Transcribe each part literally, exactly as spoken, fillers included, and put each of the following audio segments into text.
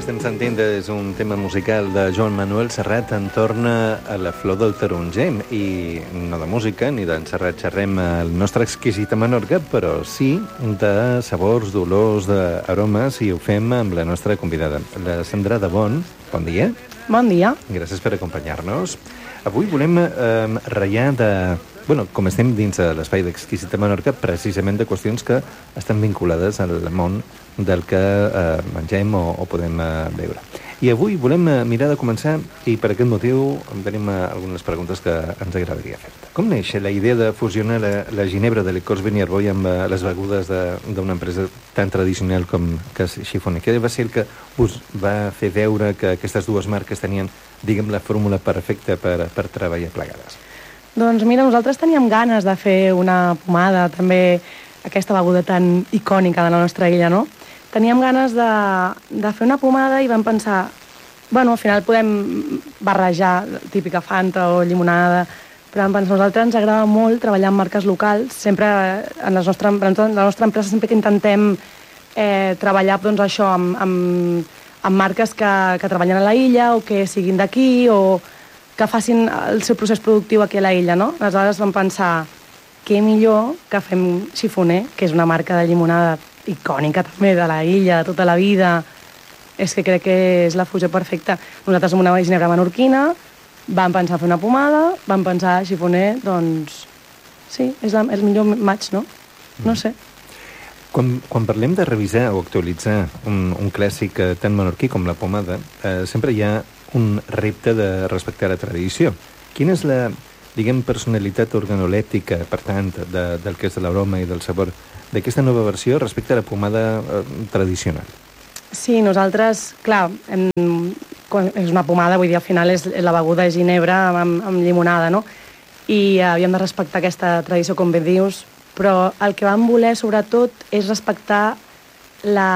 estem sentint és un tema musical de Joan Manuel Serrat entorn a la flor del taronger. I no de música ni d'en Serrat xerrem al nostre exquisita Menorca, però sí de sabors, d'olors, d'aromes, i ho fem amb la nostra convidada, la Sandra de Bon. Bon dia. Bon dia. Gràcies per acompanyar-nos. Avui volem eh, ratllar de... Bueno, com estem dins de l'espai d'Exquisita Menorca, precisament de qüestions que estan vinculades al món del que eh, mengem o, o podem eh, veure. I avui volem eh, mirar de començar, i per aquest motiu tenim eh, algunes preguntes que ens agradaria fer. Com neix la idea de fusionar la, la ginebra de licors Vinyard Boy amb eh, les begudes d'una empresa tan tradicional com que és Chifone? Què va ser el que us va fer veure que aquestes dues marques tenien, diguem, la fórmula perfecta per, per treballar plegades? Doncs mira, nosaltres teníem ganes de fer una pomada, també aquesta beguda tan icònica de la nostra illa, no? Teníem ganes de, de fer una pomada i vam pensar, bueno, al final podem barrejar típica Fanta o llimonada, però vam pensar, a nosaltres ens agrada molt treballar amb marques locals, sempre en, les nostres, en la nostra empresa sempre que intentem eh, treballar doncs, això amb, amb, amb marques que, que treballen a la illa o que siguin d'aquí o que facin el seu procés productiu aquí a la illa, no? Aleshores vam pensar, què millor que fem Chifone, que és una marca de llimonada icònica també de la illa, de tota la vida. És que crec que és la fusió perfecta. Nosaltres som una ginebra menorquina, vam pensar fer una pomada, vam pensar Chifone, doncs sí, és la, el millor match, no? No sé. Quan, quan parlem de revisar o actualitzar un, un clàssic tan menorquí com la pomada, eh, sempre hi ha un repte de respectar la tradició. Quina és la, diguem, personalitat organolèptica, per tant, de, del que és de l'aroma i del sabor d'aquesta nova versió respecte a la pomada eh, tradicional? Sí, nosaltres, clar, hem, quan és una pomada, vull dir, al final és la beguda de ginebra amb, amb llimonada, no? I eh, havíem de respectar aquesta tradició, com bé dius, però el que vam voler, sobretot, és respectar la...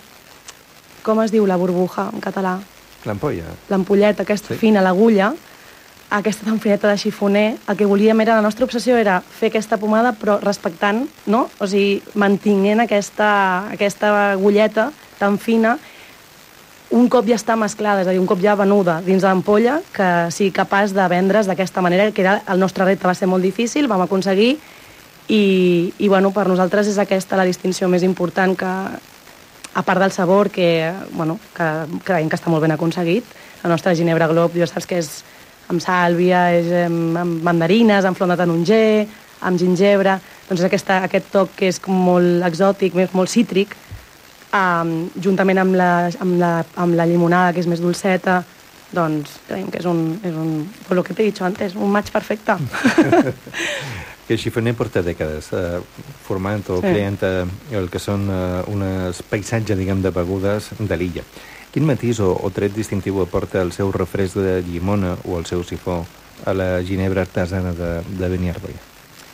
com es diu la burbuja en català? L'ampolla. L'ampolleta, aquesta sí. fina, l'agulla, aquesta tan fineta de Chifone, el que volíem era, la nostra obsessió era fer aquesta pomada, però respectant, no? O sigui, mantinguent aquesta, aquesta agulleta tan fina, un cop ja està mesclada, és a dir, un cop ja venuda dins de l'ampolla, que sigui capaç de vendre's d'aquesta manera, que era el nostre repte, va ser molt difícil, vam aconseguir, i, i bueno, per nosaltres és aquesta la distinció més important que... a part del sabor, que, bueno, que creiem que està molt ben aconseguit. La nostra ginebra Glob, ja saps que és amb sàlvia, és amb, amb mandarines, amb flor de taronger, amb gingebre, doncs és aquesta, aquest toc que és molt exòtic, molt cítric, um, juntament amb la, amb, la, amb la llimonada, que és més dolceta, doncs creiem que és un, és un, per lo que t'he dit antes, un match perfecte. Que Chifone porta dècades eh, formant o sí. creant eh, el que són eh, un paisatge, diguem, de begudes de l'illa. Quin matís o, o tret distintiu aporta el seu refresc de llimona o el seu sifó a la ginebra artesana de, de Vinyard Boy?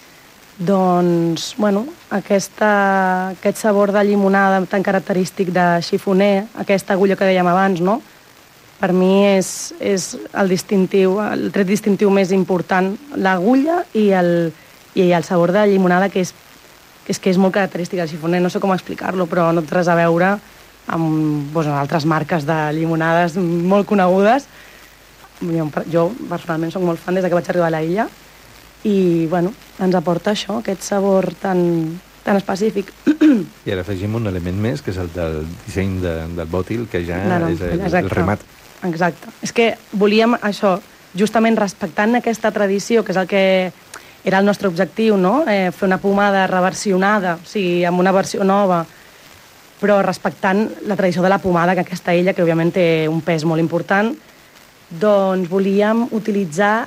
Doncs, bueno, aquesta, aquest sabor de llimonada tan característic de Chifone, aquesta agulla que dèiem abans, no? Per mi és, és el distintiu, el tret distintiu més important, l'agulla i el, i el sabor de llimonada, que és, que és, que és molt característic del Chifone. No sé com explicar-lo, però no té res a veure amb doncs, altres marques de llimonades molt conegudes. Jo, jo personalment soc molt fan des que vaig arribar a la illa i bueno, ens aporta això, aquest sabor tan, tan específic. I ara afegim un element més, que és el del disseny de, del bòtil, que ja no, no, és el, el remat. Exacte. És que volíem això, justament respectant aquesta tradició, que és el que era el nostre objectiu, no? Eh, fer una pomada reversionada, o sigui, amb una versió nova, però respectant la tradició de la pomada, que aquesta illa, que òbviament té un pes molt important, doncs volíem utilitzar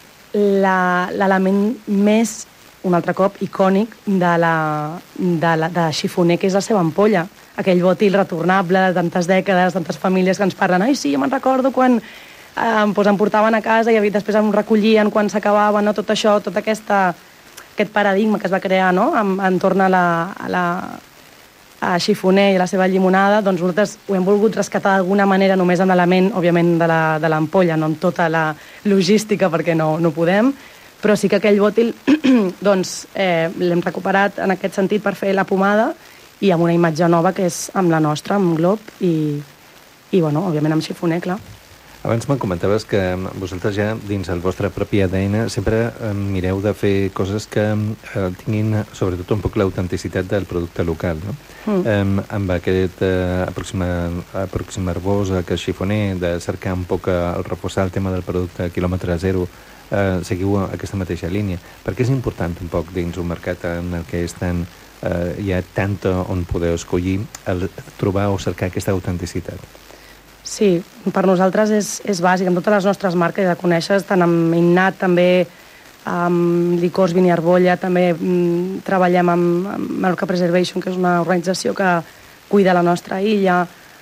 l'element més, un altre cop, icònic de, la, de, la, de Chifone, que és la seva ampolla. Aquell bòtil retornable de tantes dècades, tantes famílies que ens parlen, ai, sí, jo me'n recordo quan eh, doncs em portaven a casa i després em recollien quan s'acabava, no? Tot això, tot aquesta, aquest paradigma que es va crear, no? en, entorn a la, a la a Chifone i a la seva llimonada, doncs nosaltres ho hem volgut rescatar d'alguna manera, només amb l'element, òbviament, de l'ampolla, no amb tota la logística, perquè no, no podem, però sí que aquell bòtil doncs, eh, l'hem recuperat en aquest sentit per fer la pomada i amb una imatge nova que és amb la nostra, amb Glob, i, i, bueno, òbviament amb xifoner, clar. Abans me'n comentaves que vosaltres ja, dins el vostre propi A D N, sempre mireu de fer coses que eh, tinguin, sobretot, un poc l'autenticitat del producte local, no? Mm. Eh, amb aquest eh, aproximar-vos a que xifoner, de cercar un poc el reforçar el tema del producte quilòmetre zero, eh, seguiu aquesta mateixa línia. Perquè és important un poc dins un mercat en el que és tan, eh, hi ha tant on podeu escollir el trobar o cercar aquesta autenticitat. Sí, per nosaltres és, és bàsic, amb totes les nostres marques, ja coneixes, tant amb Innat, també amb Licors Vini Arbolla, també mm, treballem amb, amb Menorca Preservation, que és una organització que cuida la nostra illa,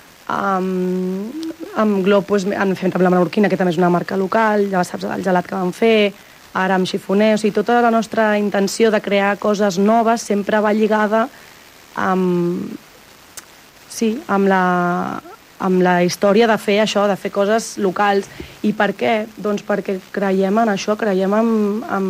amb, amb Glob, doncs, han fet amb la menorquina, que també és una marca local, ja saps el gelat que vam fer, ara amb xifoner, o sigui, tota la nostra intenció de crear coses noves sempre va lligada amb, sí, amb la... amb la història de fer això, de fer coses locals. I per què? Doncs perquè creiem en això, creiem en, en,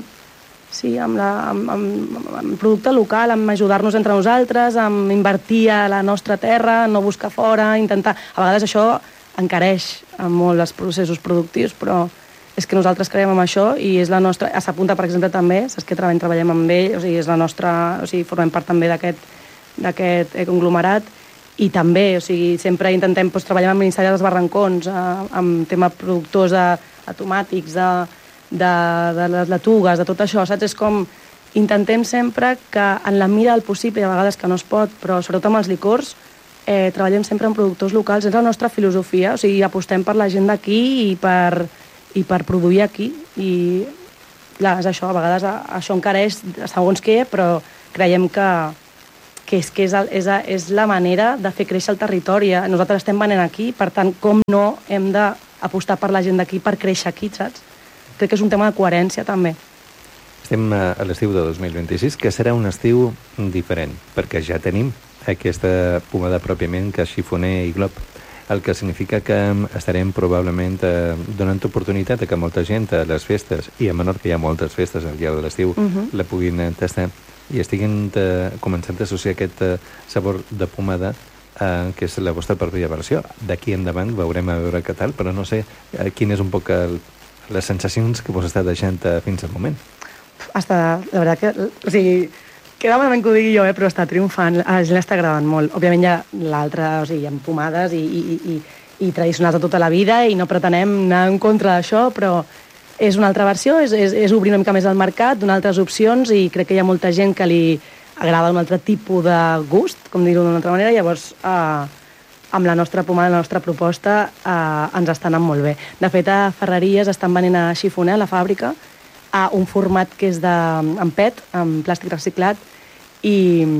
sí, en, la, en, en, en producte local, en ajudar-nos entre nosaltres, en invertir a la nostra terra, no buscar fora, intentar... A vegades això encareix molt els processos productius, però és que nosaltres creiem en això i és la nostra... A Sapunta, per exemple, també, saps que treballem, treballem amb ell, o sigui, és la nostra... O sigui, formem part també d'aquest conglomerat. I també, o sigui, sempre intentem doncs, treballar amb el Ministeri dels Barrancons, eh, amb tema productors de, de tomàtics, de, de, de les letugues, de tot això, saps? És com intentem sempre que en la mira del possible, a vegades que no es pot, però sobretot amb els licors, eh, treballem sempre amb productors locals, és la nostra filosofia, o sigui, apostem per la gent d'aquí i per, i per produir aquí. I clar, és això, a vegades això encareix segons què, però creiem que que és, que és, el, és, a, és la manera de fer créixer el territori. Nosaltres estem venent aquí, per tant, com no hem d'apostar per la gent d'aquí per créixer aquí, saps? Crec que és un tema de coherència, també. Estem a l'estiu de dos mil vint-i-sis, que serà un estiu diferent, perquè ja tenim aquesta pomada pròpiament que xifoner i Glob, el que significa que estarem probablement eh, donant oportunitat a que molta gent a les festes, i a Menorca hi ha moltes festes al llarg de l'estiu, uh-huh. la puguin tastar, i estiguin eh, començant a associar aquest eh, sabor de pomada eh, que és la vostra pròpia versió. D'aquí endavant veurem a veure què tal, però no sé eh, quin és un poc el, les sensacions que vos està deixant eh, fins al moment. Hasta, la veritat que... O sigui, queda malament que ho digui jo, eh, però està triomfant. A la gent l'està agradant molt. Òbviament hi ha l'altra, o sigui, hi ha pomades i, i, i, i tradicionals de tota la vida i no pretenem anar en contra d'això, però és una altra versió, és, és, és obrir una mica més el mercat, donar altres opcions, i crec que hi ha molta gent que li agrada un altre tipus de gust, com dir-ho d'una altra manera, llavors eh, amb la nostra pomada, la nostra proposta, eh, ens està anant molt bé. De fet, a Ferreries estan venent a xifoner, a la fàbrica, a un format que és de, en P E T, amb plàstic reciclat, i,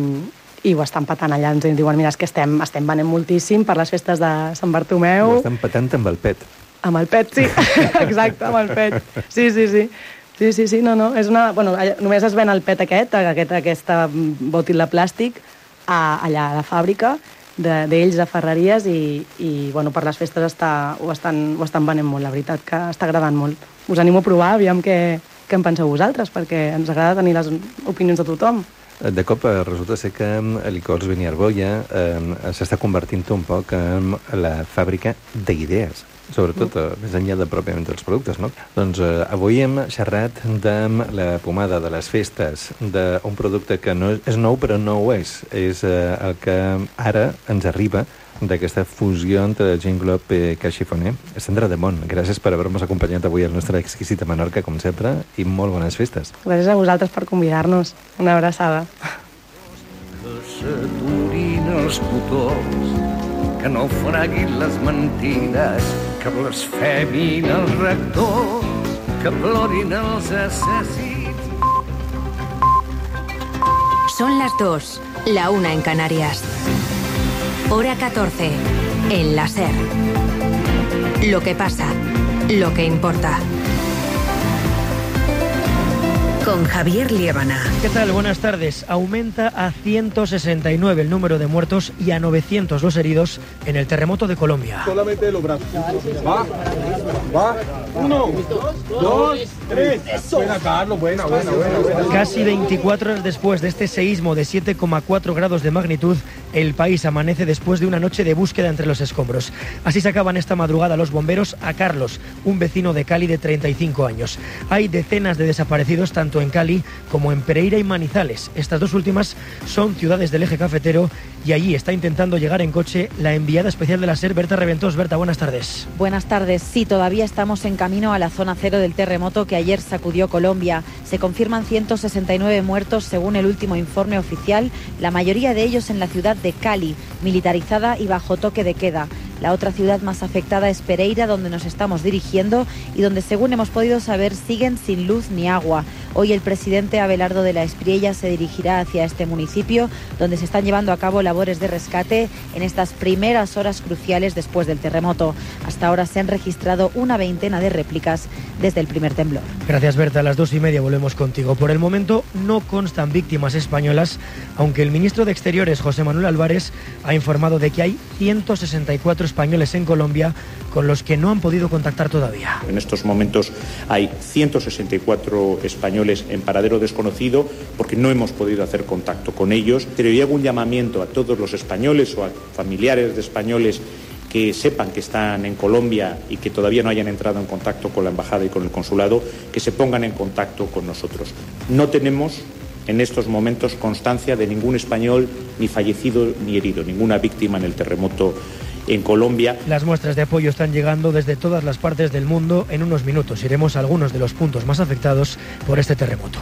i ho estan patant allà. Ens diuen, mira, és que estem, estem venent moltíssim per les festes de Sant Bartomeu. Ho estan patant amb el P E T. Amb el P E T, sí. Exacte, amb el P E T. Sí, sí, sí. Sí, sí, sí, no, no. És una... Bueno, només es ven el P E T aquest, aquest aquesta bòtil de plàstic, a, allà a la fàbrica d'ells, de, a Ferreries, i, i bueno, per les festes està, ho, estan, ho estan venent molt, la veritat, que està agradant molt. Us animo a provar, aviam què, què en penseu vosaltres, perquè ens agrada tenir les opinions de tothom. De cop resulta ser que Licors Vini Arbolla eh, s'està convertint un poc en la fàbrica d'idees, sobretot eh, més enllà de pròpiament dels productes, no? Doncs eh, avui hem xerrat de la pomada de les festes, d'un producte que no és nou però no ho és. És eh, el que ara ens arriba d'aquesta fusió entre Gin Glob i xifoner. Sandra de Mont, gràcies per haver-nos acompanyat avui al nostre exquisit a Menorca, com sempre, i molt bones festes. Gràcies a vosaltres per convidar-nos. Una abraçada. Que s'aturin els cotons, que no freguin les mentides, que blasfemin els rectors, que plorin els assassins. Son las dos, la una en Canarias. Hora catorce, en la SER. Lo que pasa, lo que importa. Con Javier Liébana. ¿Qué tal? Buenas tardes. Aumenta a ciento sesenta y nueve el número de muertos y a novecientos los heridos en el terremoto de Colombia. Solamente los brazos. Va, va. Uno, dos, tres. Buena, Carlos, buena, buena, buena, buena. Casi veinticuatro horas después de este seísmo de siete coma cuatro grados de magnitud, el país amanece después de una noche de búsqueda entre los escombros. Así sacaban esta madrugada los bomberos a Carlos, un vecino de Cali de treinta y cinco años. Hay decenas de desaparecidos tanto en Cali como en Pereira y Manizales. Estas dos últimas son ciudades del eje cafetero y allí está intentando llegar en coche la enviada especial de la SER, Berta Reventós. Berta, buenas tardes. Buenas tardes. Sí, todavía estamos en camino a la zona cero del terremoto que ayer sacudió Colombia. Se confirman ciento sesenta y nueve muertos según el último informe oficial, la mayoría de ellos en la ciudad de Cali, militarizada y bajo toque de queda. La otra ciudad más afectada es Pereira, donde nos estamos dirigiendo y donde, según hemos podido saber, siguen sin luz ni agua. Hoy el presidente Abelardo de la Espriella se dirigirá hacia este municipio, donde se están llevando a cabo labores de rescate en estas primeras horas cruciales después del terremoto. Hasta ahora se han registrado una veintena de réplicas desde el primer temblor. Gracias, Berta. A las dos y media volvemos contigo. Por el momento no constan víctimas españolas, aunque el ministro de Exteriores, José Manuel Álvarez, ha informado de que hay ciento sesenta y cuatro españoles en Colombia con los que no han podido contactar todavía. En estos momentos hay ciento sesenta y cuatro españoles en paradero desconocido porque no hemos podido hacer contacto con ellos. Pero yo hago un llamamiento a todos los españoles o a familiares de españoles que sepan que están en Colombia y que todavía no hayan entrado en contacto con la embajada y con el consulado, que se pongan en contacto con nosotros. No tenemos en estos momentos constancia de ningún español ni fallecido ni herido, ninguna víctima en el terremoto en Colombia. Las muestras de apoyo están llegando desde todas las partes del mundo. En unos minutos iremos a algunos de los puntos más afectados por este terremoto.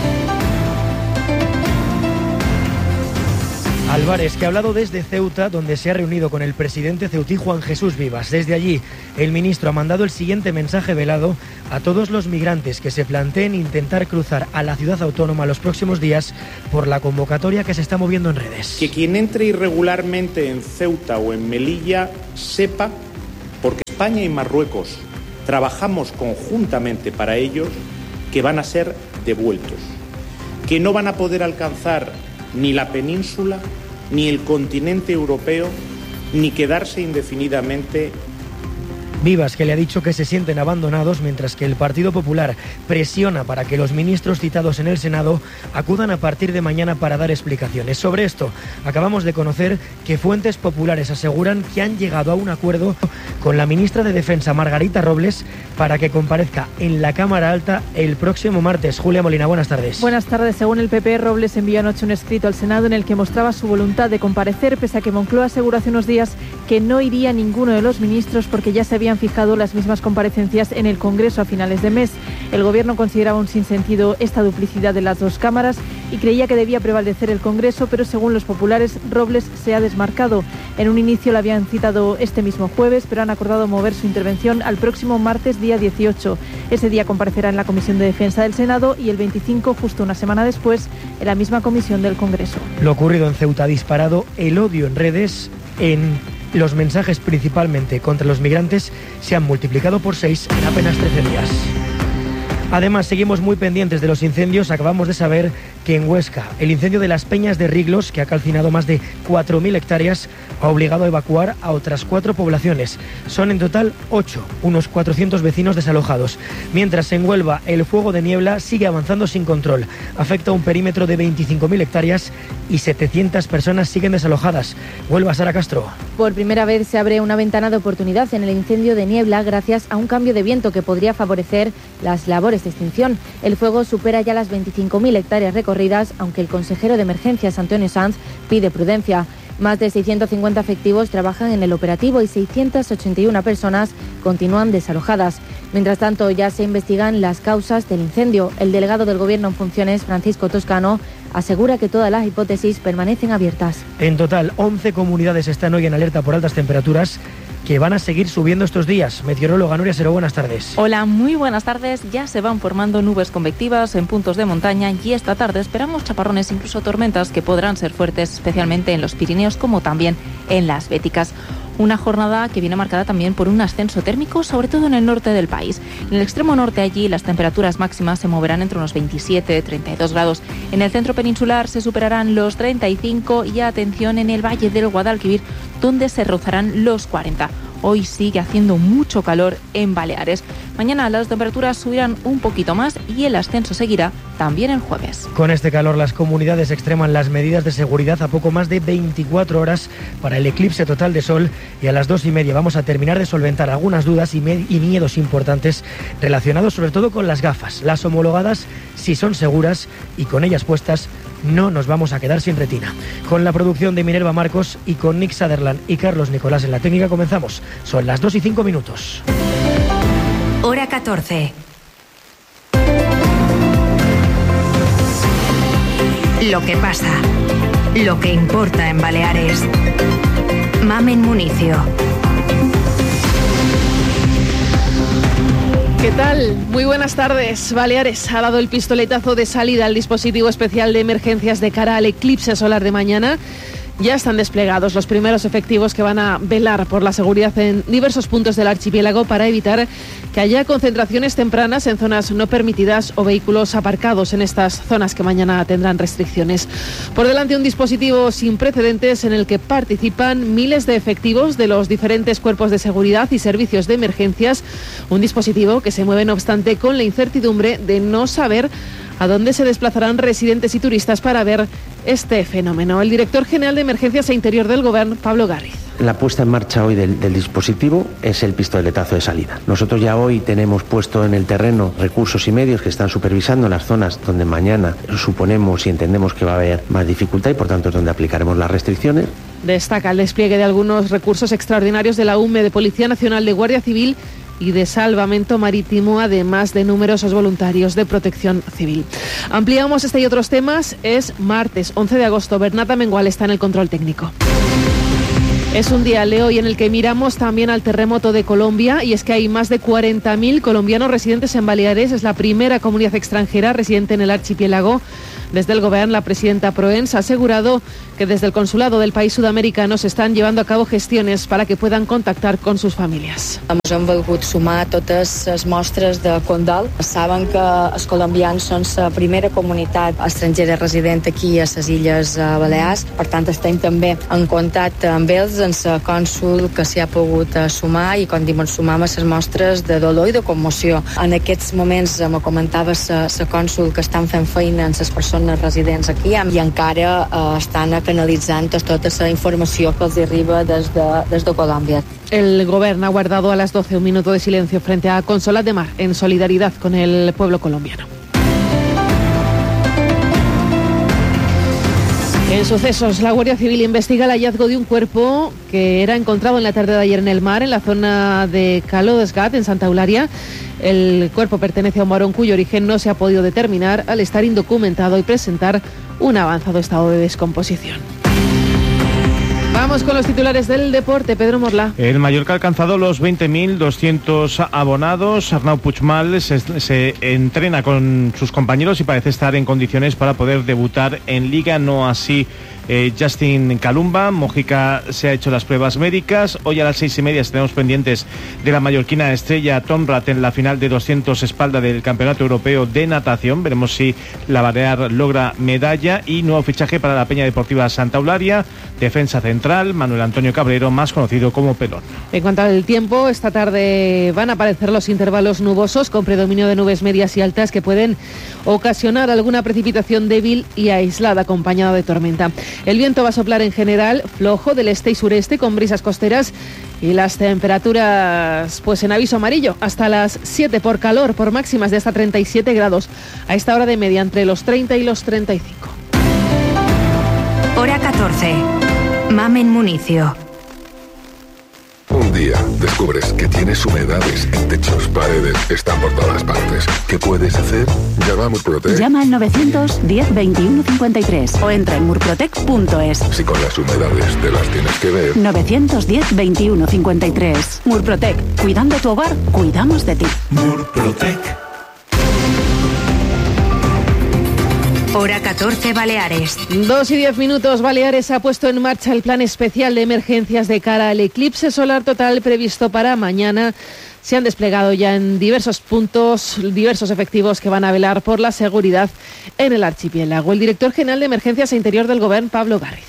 Álvarez, que ha hablado desde Ceuta, donde se ha reunido con el presidente ceutí Juan Jesús Vivas. Desde allí, el ministro ha mandado el siguiente mensaje velado a todos los migrantes que se planteen intentar cruzar a la ciudad autónoma los próximos días por la convocatoria que se está moviendo en redes. Que quien entre irregularmente en Ceuta o en Melilla sepa, porque España y Marruecos trabajamos conjuntamente para ellos, que van a ser devueltos, que no van a poder alcanzar ni la península, ni el continente europeo, ni quedarse indefinidamente. Vivas, que le ha dicho que se sienten abandonados, mientras que el Partido Popular presiona para que los ministros citados en el Senado acudan a partir de mañana para dar explicaciones. Sobre esto, acabamos de conocer que fuentes populares aseguran que han llegado a un acuerdo con la ministra de Defensa, Margarita Robles, para que comparezca en la Cámara Alta el próximo martes. Julia Molina, buenas tardes. Buenas tardes. Según el P P, Robles envió anoche un escrito al Senado en el que mostraba su voluntad de comparecer, pese a que Moncloa aseguró hace unos días que no iría ninguno de los ministros porque ya se habían fijado las mismas comparecencias en el Congreso a finales de mes. El Gobierno consideraba un sinsentido esta duplicidad de las dos cámaras y creía que debía prevalecer el Congreso, pero según los populares, Robles se ha desmarcado. En un inicio la habían citado este mismo jueves, pero han acordado mover su intervención al próximo martes, día dieciocho. Ese día comparecerá en la Comisión de Defensa del Senado y el veinticinco, justo una semana después, en la misma comisión del Congreso. Lo ocurrido en Ceuta ha disparado el odio en redes. En los mensajes principalmente contra los migrantes se han multiplicado por seis en apenas trece días. Además, seguimos muy pendientes de los incendios. Acabamos de saber que en Huesca el incendio de las Peñas de Riglos, que ha calcinado más de cuatro mil hectáreas, ha obligado a evacuar a otras cuatro poblaciones. Son en total ocho, unos cuatrocientos vecinos desalojados. Mientras en Huelva el fuego de niebla sigue avanzando sin control. Afecta a un perímetro de veinticinco mil hectáreas y setecientas personas siguen desalojadas. Huelva, Sara Castro. Por primera vez se abre una ventana de oportunidad en el incendio de niebla gracias a un cambio de viento que podría favorecer las labores de extinción. El fuego supera ya las veinticinco mil hectáreas recorridas, aunque el consejero de Emergencias, Antonio Sanz, pide prudencia. Más de seiscientos cincuenta efectivos trabajan en el operativo y seiscientas ochenta y una personas continúan desalojadas. Mientras tanto, ya se investigan las causas del incendio. El delegado del Gobierno en funciones, Francisco Toscano, asegura que todas las hipótesis permanecen abiertas. En total, once comunidades están hoy en alerta por altas temperaturas que van a seguir subiendo estos días. Meteoróloga Nuria Seró, buenas tardes. Hola, muy buenas tardes. Ya se van formando nubes convectivas en puntos de montaña y esta tarde esperamos chaparrones, incluso tormentas que podrán ser fuertes, especialmente en los Pirineos como también en las Béticas. Una jornada que viene marcada también por un ascenso térmico, sobre todo en el norte del país. En el extremo norte, allí las temperaturas máximas se moverán entre unos veintisiete y treinta y dos grados. En el centro peninsular se superarán los treinta y cinco y atención en el valle del Guadalquivir, donde se rozarán los cuarenta. Hoy sigue haciendo mucho calor en Baleares. Mañana las temperaturas subirán un poquito más y el ascenso seguirá también el jueves. Con este calor, las comunidades extreman las medidas de seguridad a poco más de veinticuatro horas para el eclipse total de sol, y a las dos y media vamos a terminar de solventar algunas dudas y, y miedos importantes relacionados sobre todo con las gafas. Las homologadas, si son seguras y con ellas puestas, no nos vamos a quedar sin retina. Con la producción de Minerva Marcos y con Nick Sutherland y Carlos Nicolás en la técnica comenzamos. Son las dos y cinco minutos. Hora catorce. Lo que pasa, lo que importa en Baleares. Mamen Municio. ¿Qué tal? Muy buenas tardes. Baleares ha dado el pistoletazo de salida al dispositivo especial de emergencias de cara al eclipse solar de mañana. Ya están desplegados los primeros efectivos que van a velar por la seguridad en diversos puntos del archipiélago para evitar que haya concentraciones tempranas en zonas no permitidas o vehículos aparcados en estas zonas que mañana tendrán restricciones. Por delante, un dispositivo sin precedentes en el que participan miles de efectivos de los diferentes cuerpos de seguridad y servicios de emergencias. Un dispositivo que se mueve, no obstante, con la incertidumbre de no saber a dónde se desplazarán residentes y turistas para ver este fenómeno. El director general de Emergencias e Interior del Gobierno, Pablo Garriz. La puesta en marcha hoy del, del dispositivo es el pistoletazo de salida. Nosotros ya hoy tenemos puesto en el terreno recursos y medios que están supervisando las zonas donde mañana suponemos y entendemos que va a haber más dificultad y por tanto es donde aplicaremos las restricciones. Destaca el despliegue de algunos recursos extraordinarios de la U M E, de Policía Nacional, de Guardia Civil y de Salvamento Marítimo, además de numerosos voluntarios de Protección Civil. Ampliamos este y otros temas. Es martes once de agosto. Bernata Mengual está en el control técnico. Es un día, Leo, y en el que miramos también al terremoto de Colombia, y es que hay más de cuarenta mil colombianos residentes en Baleares. Es la primera comunidad extranjera residente en el archipiélago. Desde el Gobierno, la presidenta Proens ha asegurado que desde el consulado del país sudamericano se están llevando a cabo gestiones para que puedan contactar con sus familias. Ens hem volgut sumar totes les mostres de condol. Saben que els colombians són la primera comunitat estrangera resident aquí a les Illes Balears. Per tant, estem també en contacte amb ells, amb el cònsul que s'hi ha pogut sumar, i quan diuen sumar amb les mostres de dolor i de commoció. En aquests moments, me comentava la cònsul, que estan fent feina amb les persones residents aquí i encara eh, estan canalitzant tota la informació que els arriba des de, des de Colòmbia. El Gobierno ha guardado a las doce un minuto de silencio frente a Consolat de Mar en solidaridad con el pueblo colombiano. En sucesos, la Guardia Civil investiga el hallazgo de un cuerpo que era encontrado en la tarde de ayer en el mar, en la zona de Caló d'Esgat, en Santa Eulària. El cuerpo pertenece a un varón cuyo origen no se ha podido determinar al estar indocumentado y presentar un avanzado estado de descomposición. Vamos con los titulares del deporte. Pedro Morla. El Mallorca ha alcanzado los veinte mil doscientos abonados. Arnau Puigmal se, se entrena con sus compañeros y parece estar en condiciones para poder debutar en Liga, no así Eh, Justin Calumba. Mojica se ha hecho las pruebas médicas. Hoy a las seis y media estaremos pendientes de la mallorquina Estrella Tomrat en la final de doscientos espalda del Campeonato Europeo de Natación. Veremos si la Balear logra medalla. Y nuevo fichaje para la Peña Deportiva Santa Eulària, defensa central, Manuel Antonio Cabrero, más conocido como Pelón. En cuanto al tiempo, esta tarde van a aparecer los intervalos nubosos con predominio de nubes medias y altas que pueden ocasionar alguna precipitación débil y aislada acompañada de tormenta. El viento va a soplar en general flojo del este y sureste con brisas costeras, y las temperaturas pues en aviso amarillo hasta las siete por calor, por máximas de hasta treinta y siete grados. A esta hora de media entre los treinta y los treinta y cinco. Hora catorce. Mamen Municio. Un día descubres que tienes humedades en techos, paredes, están por todas partes. ¿Qué puedes hacer? Llama a Murprotec. Llama al novecientos diez veintiuno cincuenta y tres o entra en murprotec punto es. Si con las humedades te las tienes que ver. novecientos diez veintiuno cincuenta y tres. Murprotec. Cuidando tu hogar, cuidamos de ti. Murprotec. Hora catorce, Baleares. Dos y diez minutos. Baleares ha puesto en marcha el plan especial de emergencias de cara al eclipse solar total previsto para mañana. Se han desplegado ya en diversos puntos diversos efectivos que van a velar por la seguridad en el archipiélago. El director general de Emergencias e Interior del Gobierno, Pablo Garriz.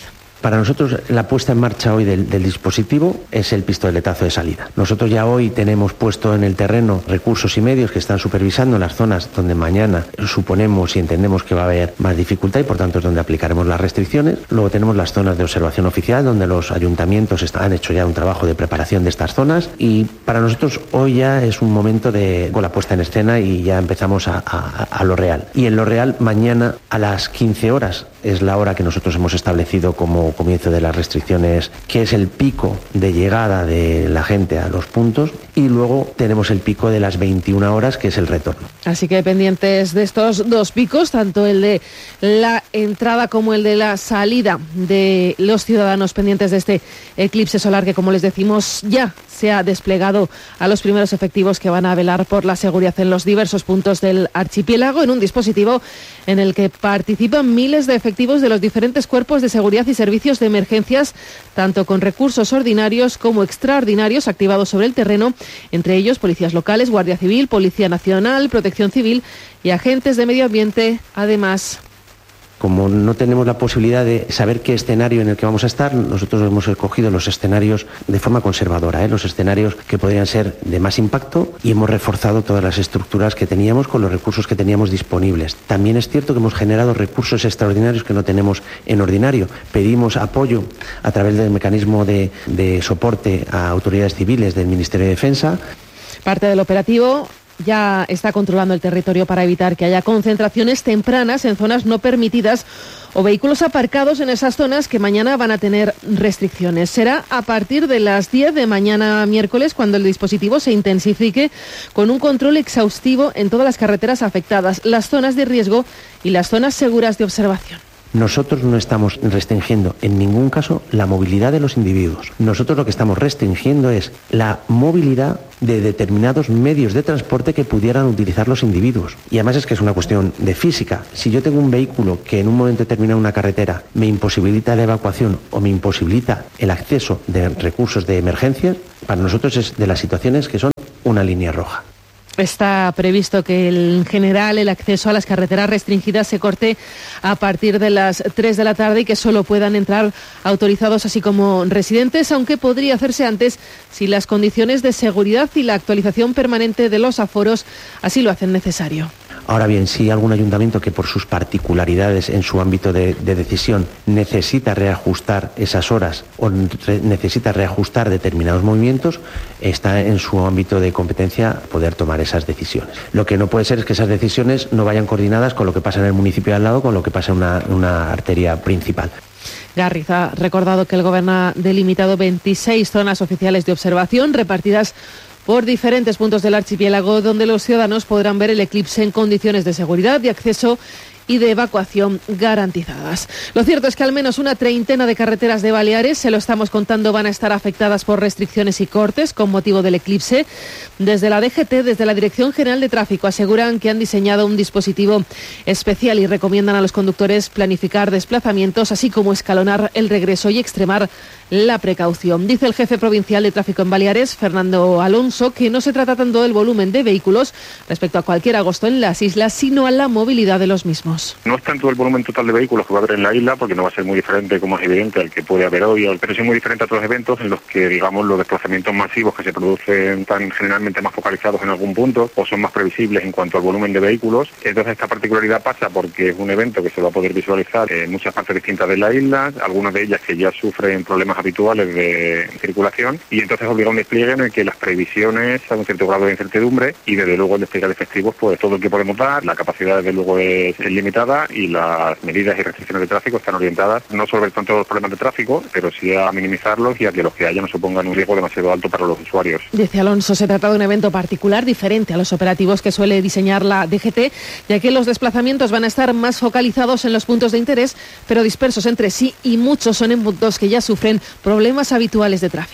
Para nosotros la puesta en marcha hoy del, del dispositivo es el pistoletazo de salida. Nosotros ya hoy tenemos puesto en el terreno recursos y medios que están supervisando las zonas donde mañana suponemos y entendemos que va a haber más dificultad y por tanto es donde aplicaremos las restricciones. Luego tenemos las zonas de observación oficial donde los ayuntamientos han hecho ya un trabajo de preparación de estas zonas y para nosotros hoy ya es un momento de con la puesta en escena y ya empezamos a, a, a lo real. Y en lo real mañana a las quince horas es la hora que nosotros hemos establecido como comienzo de las restricciones, que es el pico de llegada de la gente a los puntos y luego tenemos el pico de las veintiuna horas que es el retorno. Así que pendientes de estos dos picos, tanto el de la entrada como el de la salida de los ciudadanos pendientes de este eclipse solar que, como les decimos, ya se ha desplegado a los primeros efectivos que van a velar por la seguridad en los diversos puntos del archipiélago en un dispositivo en el que participan miles de efectivos de los diferentes cuerpos de seguridad y servicios de emergencias, tanto con recursos ordinarios como extraordinarios activados sobre el terreno, entre ellos policías locales, Guardia Civil, Policía Nacional, Protección Civil y agentes de medio ambiente, además. Como no tenemos la posibilidad de saber qué escenario en el que vamos a estar, nosotros hemos escogido los escenarios de forma conservadora, ¿eh? los escenarios que podrían ser de más impacto y hemos reforzado todas las estructuras que teníamos con los recursos que teníamos disponibles. También es cierto que hemos generado recursos extraordinarios que no tenemos en ordinario. Pedimos apoyo a través del mecanismo de, de soporte a autoridades civiles del Ministerio de Defensa. Parte del operativo ya está controlando el territorio para evitar que haya concentraciones tempranas en zonas no permitidas o vehículos aparcados en esas zonas que mañana van a tener restricciones. Será a partir de las diez de mañana miércoles cuando el dispositivo se intensifique con un control exhaustivo en todas las carreteras afectadas, las zonas de riesgo y las zonas seguras de observación. Nosotros no estamos restringiendo en ningún caso la movilidad de los individuos. Nosotros lo que estamos restringiendo es la movilidad de determinados medios de transporte que pudieran utilizar los individuos. Y además es que es una cuestión de física. Si yo tengo un vehículo que en un momento determinado una carretera me imposibilita la evacuación o me imposibilita el acceso de recursos de emergencia, para nosotros es de las situaciones que son una línea roja. Está previsto que en general el acceso a las carreteras restringidas se corte a partir de las tres de la tarde y que solo puedan entrar autorizados así como residentes, aunque podría hacerse antes si las condiciones de seguridad y la actualización permanente de los aforos así lo hacen necesario. Ahora bien, si hay algún ayuntamiento que por sus particularidades en su ámbito de, de decisión necesita reajustar esas horas o re, necesita reajustar determinados movimientos, está en su ámbito de competencia poder tomar esas decisiones. Lo que no puede ser es que esas decisiones no vayan coordinadas con lo que pasa en el municipio de al lado, con lo que pasa en una, una arteria principal. Garriz ha recordado que el Gobierno ha delimitado veintiséis zonas oficiales de observación repartidas por diferentes puntos del archipiélago donde los ciudadanos podrán ver el eclipse en condiciones de seguridad, de acceso y de evacuación garantizadas. Lo cierto es que al menos una treintena de carreteras de Baleares, se lo estamos contando, van a estar afectadas por restricciones y cortes con motivo del eclipse. Desde la D G T, desde la Dirección General de Tráfico, aseguran que han diseñado un dispositivo especial y recomiendan a los conductores planificar desplazamientos, así como escalonar el regreso y extremar la precaución. Dice el jefe provincial de tráfico en Baleares, Fernando Alonso, que no se trata tanto del volumen de vehículos respecto a cualquier agosto en las islas, sino a la movilidad de los mismos. No es tanto el volumen total de vehículos que va a haber en la isla, porque no va a ser muy diferente, como es evidente, al que puede haber hoy, pero sí muy diferente a otros eventos en los que, digamos, los desplazamientos masivos que se producen están generalmente más focalizados en algún punto o son más previsibles en cuanto al volumen de vehículos. Entonces esta particularidad pasa porque es un evento que se va a poder visualizar en muchas partes distintas de la isla, algunas de ellas que ya sufren problemas habituales de circulación, y entonces obliga a un despliegue en el que las previsiones a un cierto grado de incertidumbre y desde luego el despliegue de efectivos, pues todo lo que podemos dar, la capacidad desde luego es, es limitada y las medidas y restricciones de tráfico están orientadas no sobre tanto los problemas de tráfico, pero sí a minimizarlos y a que los que haya no supongan un riesgo demasiado alto para los usuarios. Dice Alonso, se trata de un evento particular, diferente a los operativos que suele diseñar la D G T, ya que los desplazamientos van a estar más focalizados en los puntos de interés, pero dispersos entre sí, y muchos son en puntos que ya sufren problemas habituales de tráfico.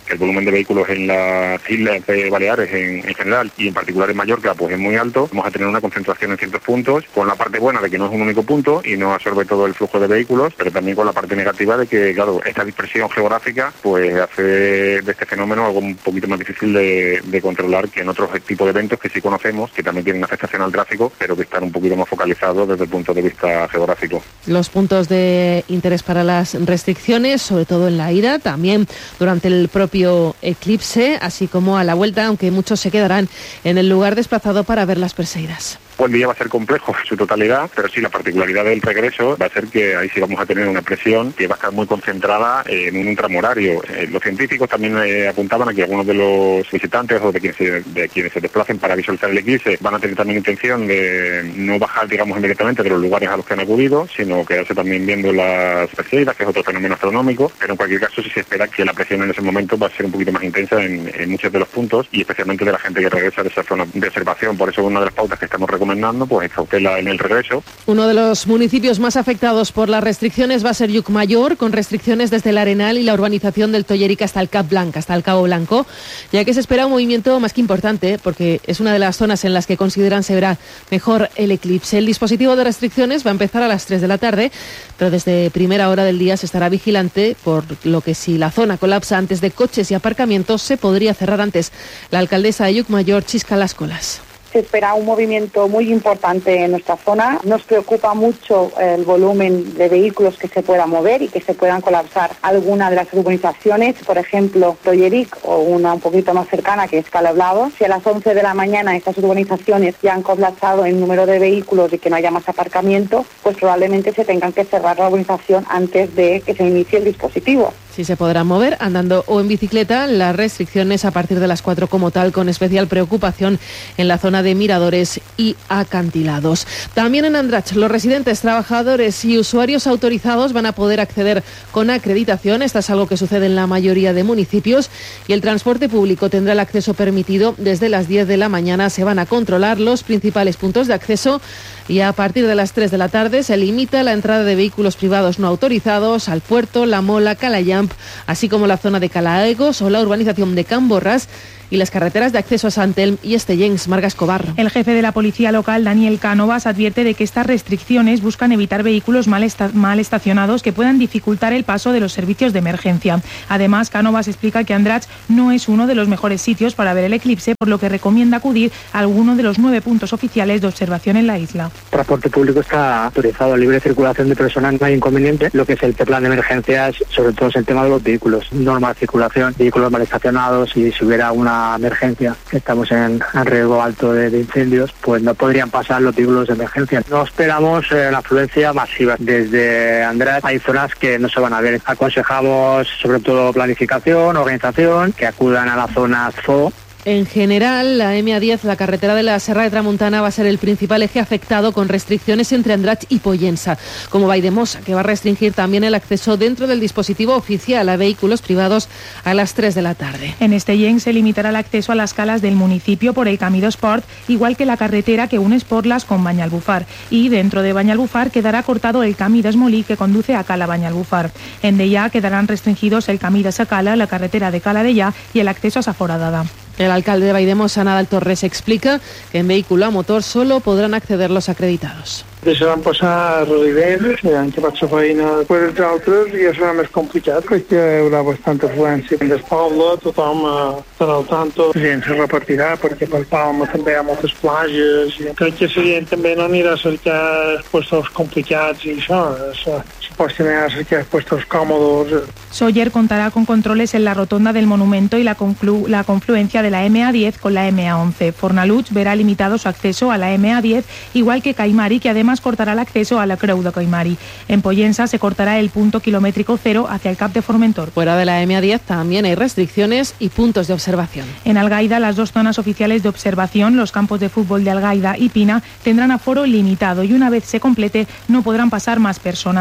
que el volumen de vehículos en las islas de Baleares en, en general y en particular en Mallorca pues es muy alto, vamos a tener una concentración en ciertos puntos, con la parte buena de que no es un único punto y no absorbe todo el flujo de vehículos, pero también con la parte negativa de que, claro, esta dispersión geográfica pues hace de este fenómeno algo un poquito más difícil de, de controlar que en otros tipos de eventos que sí conocemos, que también tienen afectación al tráfico, pero que están un poquito más focalizados desde el punto de vista geográfico. Los puntos de interés para las restricciones, sobre todo en la ida, también durante el propio eclipse, así como a la vuelta, aunque muchos se quedarán en el lugar desplazado para ver las Perseidas. El día va a ser complejo en su totalidad, pero sí la particularidad del regreso va a ser que ahí sí vamos a tener una presión que va a estar muy concentrada en un tramo horario. Eh, los científicos también eh, apuntaban a que algunos de los visitantes o de quienes, se, de quienes se desplacen para visualizar el eclipse van a tener también intención de no bajar, digamos, inmediatamente de los lugares a los que han acudido, sino quedarse también viendo las Perseidas, que es otro fenómeno astronómico, pero en cualquier caso sí se espera que la presión en ese momento va a ser un poquito más intensa en, en muchos de los puntos y especialmente de la gente que regresa de esa zona de observación. Por eso una de las pautas que estamos recomendando pues cautela en el regreso. Uno de los municipios más afectados por las restricciones va a ser Llucmajor, con restricciones desde el Arenal y la urbanización del Tolleric hasta el Cap Blanc, hasta el Cabo Blanco, ya que se espera un movimiento más que importante, porque es una de las zonas en las que consideran se verá mejor el eclipse. El dispositivo de restricciones va a empezar a las tres de la tarde, pero desde primera hora del día se estará vigilante, por lo que si la zona colapsa antes de coches y aparcamientos, se podría cerrar antes. La alcaldesa de Llucmajor, Chisca Las Colas. Se espera un movimiento muy importante en nuestra zona. Nos preocupa mucho el volumen de vehículos que se puedan mover y que se puedan colapsar alguna de las urbanizaciones, por ejemplo, Tolleric o una un poquito más cercana que es Calablado. Si a las once de la mañana estas urbanizaciones ya han colapsado en número de vehículos y que no haya más aparcamiento, pues probablemente se tengan que cerrar la urbanización antes de que se inicie el dispositivo. Sí se podrán mover andando o en bicicleta, las restricciones a partir de las cuatro como tal, con especial preocupación en la zona de miradores y acantilados. También en Andratx, los residentes, trabajadores y usuarios autorizados van a poder acceder con acreditación. Esto es algo que sucede en la mayoría de municipios, y el transporte público tendrá el acceso permitido desde las diez de la mañana. Se van a controlar los principales puntos de acceso y a partir de las tres de la tarde se limita la entrada de vehículos privados no autorizados al puerto, La Mola, Calallamp, así como la zona de Calaegos o la urbanización de Can Borras y las carreteras de acceso a Sant Elm y Estellencs. Marga Escobar. El jefe de la policía local, Daniel Cánovas, advierte de que estas restricciones buscan evitar vehículos mal, esta- mal estacionados que puedan dificultar el paso de los servicios de emergencia. Además, Cánovas explica que Andratx no es uno de los mejores sitios para ver el eclipse, por lo que recomienda acudir a alguno de los nueve puntos oficiales de observación en la isla. El transporte público está autorizado, libre circulación de personas, no hay inconveniente. Lo que es el plan de emergencias, sobre todo es el tema de los vehículos, normal circulación, vehículos mal estacionados, y si hubiera una emergencia, que estamos en, en riesgo alto de, de incendios, pues no podrían pasar los vehículos de emergencia. No esperamos eh, una afluencia masiva. Desde Andratx hay zonas que no se van a ver. Aconsejamos sobre todo planificación, organización, que acudan a la zona Z O. En general, la eme a diez, la carretera de la Serra de Tramuntana, va a ser el principal eje afectado, con restricciones entre Andratx y Pollença, como Valldemossa, que va a restringir también el acceso dentro del dispositivo oficial a vehículos privados a las tres de la tarde. En Estellencs se limitará el acceso a las calas del municipio por el Camí d'Esport, igual que la carretera que une Esporlas con Banyalbufar. Y dentro de Banyalbufar quedará cortado el Camí d'Esmolí, que conduce a Cala Banyalbufar. En Deià quedarán restringidos el Camí de Sacala, la carretera de Cala Deià y el acceso a Saforadada. El alcalde de Valldemossa, Nadal Torres, explica que en vehículo a motor solo podrán acceder los acreditados. Deixaran passar residents, han que faig la feina per els altres i ja serà més complicat perquè hi haurà bastanta afluència. Del poble tothom eh, estarà al tanto, la gent se repartirà perquè per Palma també hi ha moltes platges i crec que la gent també no anirà a cercar puestos complicats i això, se pot anar a cercar puestos còmodos. Sóller contará con controles en la rotonda del monumento y la, conclu- la confluencia de la eme a diez con la eme a once. Fornalutx verá limitado su acceso a la eme a diez, igual que Caimari, que además cortará el acceso a la Creu de Caimari. En Pollença se cortará el punto kilométrico cero hacia el Cap de Formentor. Fuera de la eme a diez también hay restricciones y puntos de observación. En Algaida, las dos zonas oficiales de observación, los campos de fútbol de Algaida y Pina, tendrán aforo limitado y una vez se complete no podrán pasar más personas. Su alcalde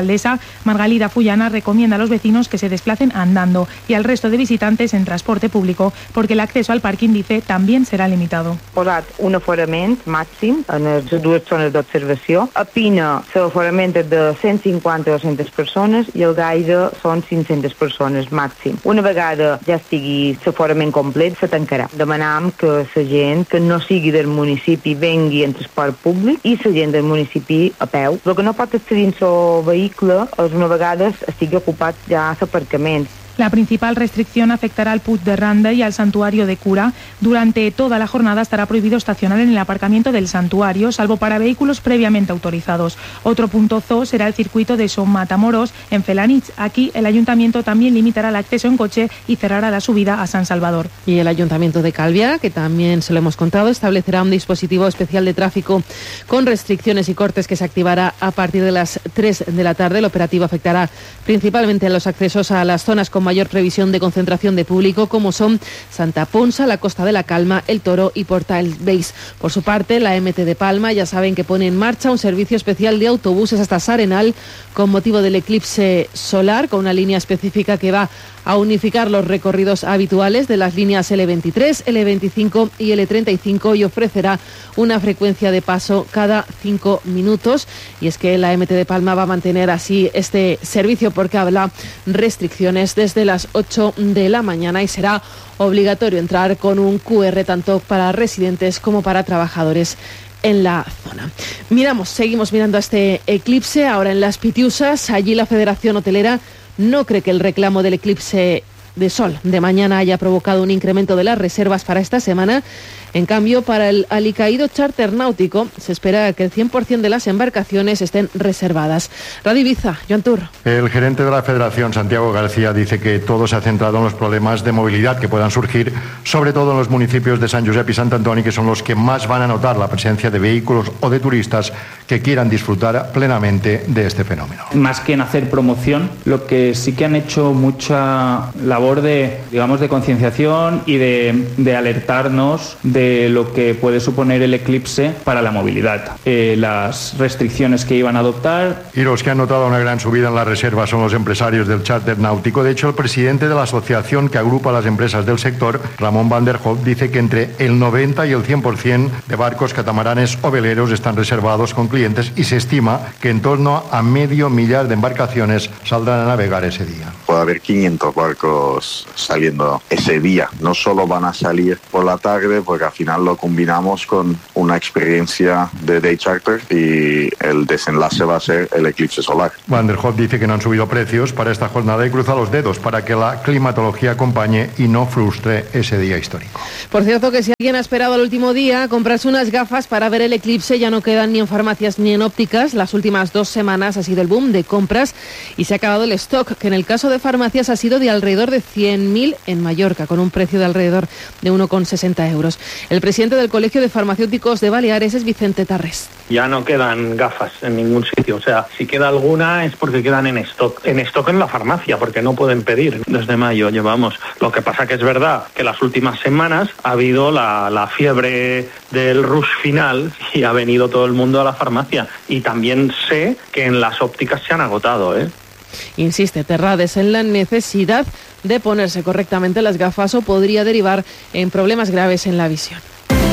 alcaldesa Margalida Fullana recomienda a los vecinos que se desplacen andando y al resto de visitantes en transporte público, porque el acceso al parking, dice, también serà limitado. Posat un aforament màxim en les dues zones d'observació. A Pina l'aforament és de cent cinquanta a dues-centes persones i el Gaire són cinc-centes persones màxim. Una vegada ja estigui l'aforament complet, se tancarà. Demanam que la gent que no sigui del municipi vengui en transport públic i la gent del municipi a peu. El que no pot estar dins el vehicle és una vegada estigui ocupat ja l'aparcament. La principal restricción afectará al Puig de Randa y al santuario de Cura. Durante toda la jornada estará prohibido estacionar en el aparcamiento del santuario, salvo para vehículos previamente autorizados. Otro punto zoo será el circuito de Son Matamoros, en Felanitx. Aquí el ayuntamiento también limitará el acceso en coche y cerrará la subida a San Salvador. Y el ayuntamiento de Calviá, que también se lo hemos contado, establecerá un dispositivo especial de tráfico con restricciones y cortes que se activará a partir de las tres de la tarde. El operativo afectará principalmente a los accesos a las zonas con mayor previsión de concentración de público, como son Santa Ponsa, la Costa de la Calma, El Toro y Porta el Beis. Por su parte, la M T de Palma ya saben que pone en marcha un servicio especial de autobuses hasta S'Arenal con motivo del eclipse solar, con una línea específica que va a unificar los recorridos habituales de las líneas L veintitrés, L veinticinco y L treinta y cinco y ofrecerá una frecuencia de paso cada cinco minutos. Y es que la M T de Palma va a mantener así este servicio porque habrá restricciones desde las ocho de la mañana y será obligatorio entrar con un Q R tanto para residentes como para trabajadores en la zona. Miramos, seguimos mirando a este eclipse ahora en Las Pitiusas. Allí la Federación Hotelera no cree que el reclamo del eclipse de sol de mañana haya provocado un incremento de las reservas para esta semana. En cambio, para el alicaído charter náutico se espera que el cien por ciento de las embarcaciones estén reservadas. Radio Ibiza, Joan Tur. El gerente de la Federación, Santiago García, dice que todo se ha centrado en los problemas de movilidad que puedan surgir, sobre todo en los municipios de San Josep y Sant Antoni, que son los que más van a notar la presencia de vehículos o de turistas que quieran disfrutar plenamente de este fenómeno. Más que en hacer promoción, lo que sí que han hecho mucha labor de, digamos, de concienciación y de, de alertarnos de de lo que puede suponer el eclipse para la movilidad, eh, las restricciones que iban a adoptar. Y los que han notado una gran subida en las reservas son los empresarios del charter náutico. De hecho, el presidente de la asociación que agrupa a las empresas del sector, Ramón van der Hoop, dice que entre el noventa y el cien por ciento de barcos, catamaranes o veleros están reservados con clientes y se estima que en torno a medio millar de embarcaciones saldrán a navegar ese día. Puede haber quinientos barcos saliendo ese día. No solo van a salir por la tarde, porque al final lo combinamos con una experiencia de day charter y el desenlace va a ser el eclipse solar. Van der Hoop dice que no han subido precios para esta jornada y cruza los dedos para que la climatología acompañe y no frustre ese día histórico. Por cierto, que si alguien ha esperado al último día comprarse unas gafas para ver el eclipse, ya no quedan ni en farmacias ni en ópticas. Las últimas dos semanas ha sido el boom de compras y se ha acabado el stock, que en el caso de farmacias ha sido de alrededor de cien mil en Mallorca, con un precio de alrededor de uno con sesenta euros. El presidente del Colegio de Farmacéuticos de Baleares es Vicente Tarrés. Ya no quedan gafas en ningún sitio, o sea, si queda alguna es porque quedan en stock. En stock en la farmacia, porque no pueden pedir. Desde mayo llevamos. Lo que pasa que es verdad que las últimas semanas ha habido la, la fiebre del rush final y ha venido todo el mundo a la farmacia. Y también sé que en las ópticas se han agotado, ¿eh? Insiste Terrades en la necesidad de ponerse correctamente las gafas o podría derivar en problemas graves en la visión.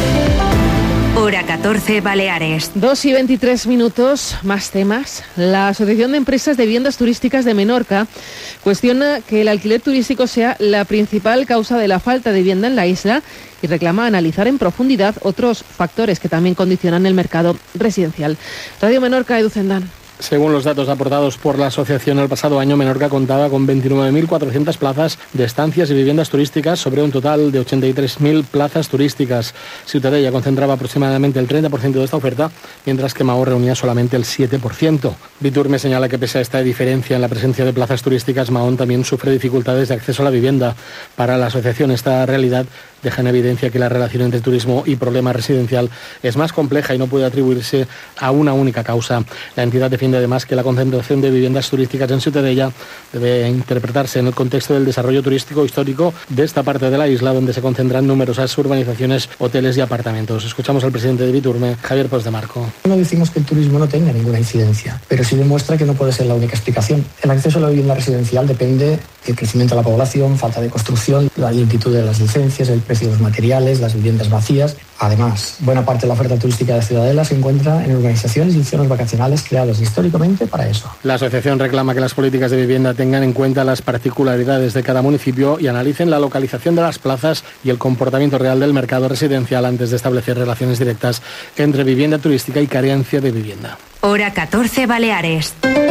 Hora catorce, Baleares. dos y veintitrés minutos, más temas. La Asociación de Empresas de Viviendas Turísticas de Menorca cuestiona que el alquiler turístico sea la principal causa de la falta de vivienda en la isla y reclama analizar en profundidad otros factores que también condicionan el mercado residencial. Radio Menorca, Edu Zendán. Según los datos aportados por la asociación, el pasado año Menorca contaba con veintinueve mil cuatrocientas plazas de estancias y viviendas turísticas sobre un total de ochenta y tres mil plazas turísticas. Ciutadella concentraba aproximadamente el treinta por ciento de esta oferta, mientras que Mahó reunía solamente el siete por ciento. Biturme señala que pese a esta diferencia en la presencia de plazas turísticas, Mahón también sufre dificultades de acceso a la vivienda. Para la asociación, esta realidad deja en evidencia que la relación entre turismo y problema residencial es más compleja y no puede atribuirse a una única causa. La entidad defiende defiende además que la concentración de viviendas turísticas en Ciutadella debe interpretarse en el contexto del desarrollo turístico histórico de esta parte de la isla, donde se concentran numerosas urbanizaciones, hoteles y apartamentos. Escuchamos al presidente de Biturme, Javier Pons de Marco. No decimos que el turismo no tenga ninguna incidencia, pero sí demuestra que no puede ser la única explicación. El acceso a la vivienda residencial depende del crecimiento de la población, falta de construcción, la lentitud de las licencias, el precio de los materiales, las viviendas vacías. Además, buena parte de la oferta turística de Ciudadela se encuentra en urbanizaciones y zonas vacacionales creadas históricamente para eso. La asociación reclama que las políticas de vivienda tengan en cuenta las particularidades de cada municipio y analicen la localización de las plazas y el comportamiento real del mercado residencial antes de establecer relaciones directas entre vivienda turística y carencia de vivienda. Hora catorce, Baleares.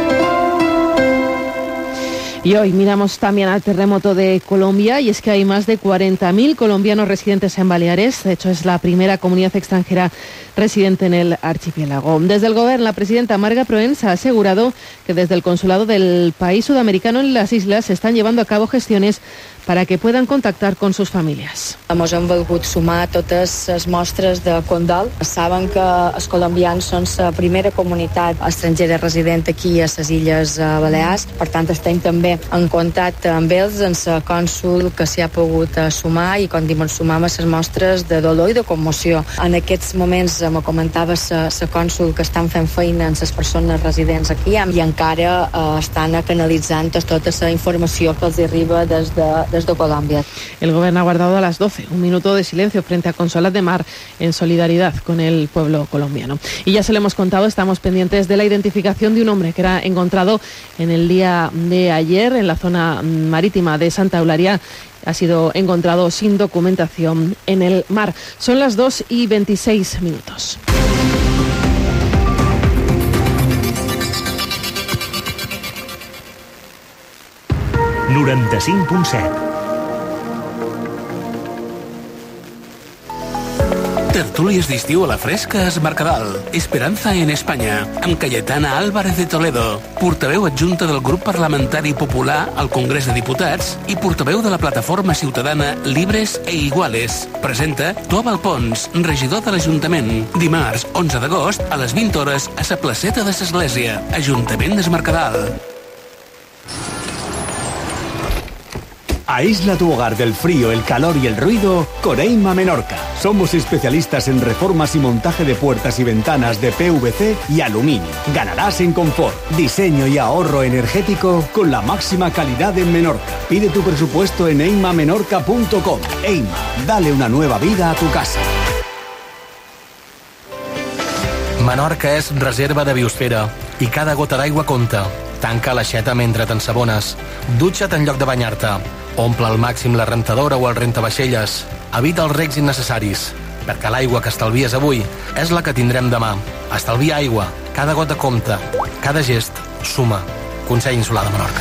Y hoy miramos también al terremoto de Colombia, y es que hay más de cuarenta mil colombianos residentes en Baleares. De hecho, es la primera comunidad extranjera residente en el archipiélago. Desde el Gobierno, la presidenta Marga Proens ha asegurado que desde el consulado del país sudamericano en las islas se están llevando a cabo gestiones para que puedan contactar con sus familias. Ens hem volgut sumar totes les mostres de condol. Saben que els colombians són la primera comunitat estrangera resident aquí a les Illes Balears. Per tant, estem també en contacte amb ells, amb el cònsul que s'hi ha pogut sumar, i com diuen, sumar a les mostres de dolor i de commoció. En aquests moments, me comentava la cònsul que estan fent feina amb les persones residents aquí i encara eh, estan canalitzant tota la informació que els arriba des de desde Colombia. El gobierno ha guardado a las doce un minuto de silencio frente a Consolat de Mar en solidaridad con el pueblo colombiano. Y ya se lo hemos contado, estamos pendientes de la identificación de un hombre que era encontrado en el día de ayer en la zona marítima de Santa Eulalia. Ha sido encontrado sin documentación en el mar. Son las dos y veintiséis minutos. noranta-cinc punt set. Tertúlies d'estiu a la fresca es Mercadal. Esperanza en Espanya, amb Cayetana Álvarez de Toledo, portaveu adjunta del grup parlamentari popular al Congrés de Diputats i portaveu de la plataforma ciutadana Libres e Iguales. Presenta Tobal Pons, regidor de l'Ajuntament. Dimarts, onze d'agost, a les vint hores, a la placeta de l'Església. Ajuntament de Mercadal. Aísla tu hogar del frío, el calor y el ruido con Eima Menorca. Somos especialistas en reformas y montaje de puertas y ventanas de P V C y aluminio. Ganarás en confort, diseño y ahorro energético con la máxima calidad en Menorca. Pide tu presupuesto en eima menorca punto com. Eima, dale una nueva vida a tu casa. Menorca és reserva de biosfera i cada gota d'aigua compta. Tanca l'aixeta mentre t'ensabones. Dutxa't en lloc de banyar-te. Omple al màxim la rentadora o el rentavaixelles. Evita els regs innecessaris, perquè l'aigua que estalvies avui és la que tindrem demà. Estalvia aigua. Cada gota compta. Cada gest suma. Consell Insular de Menorca.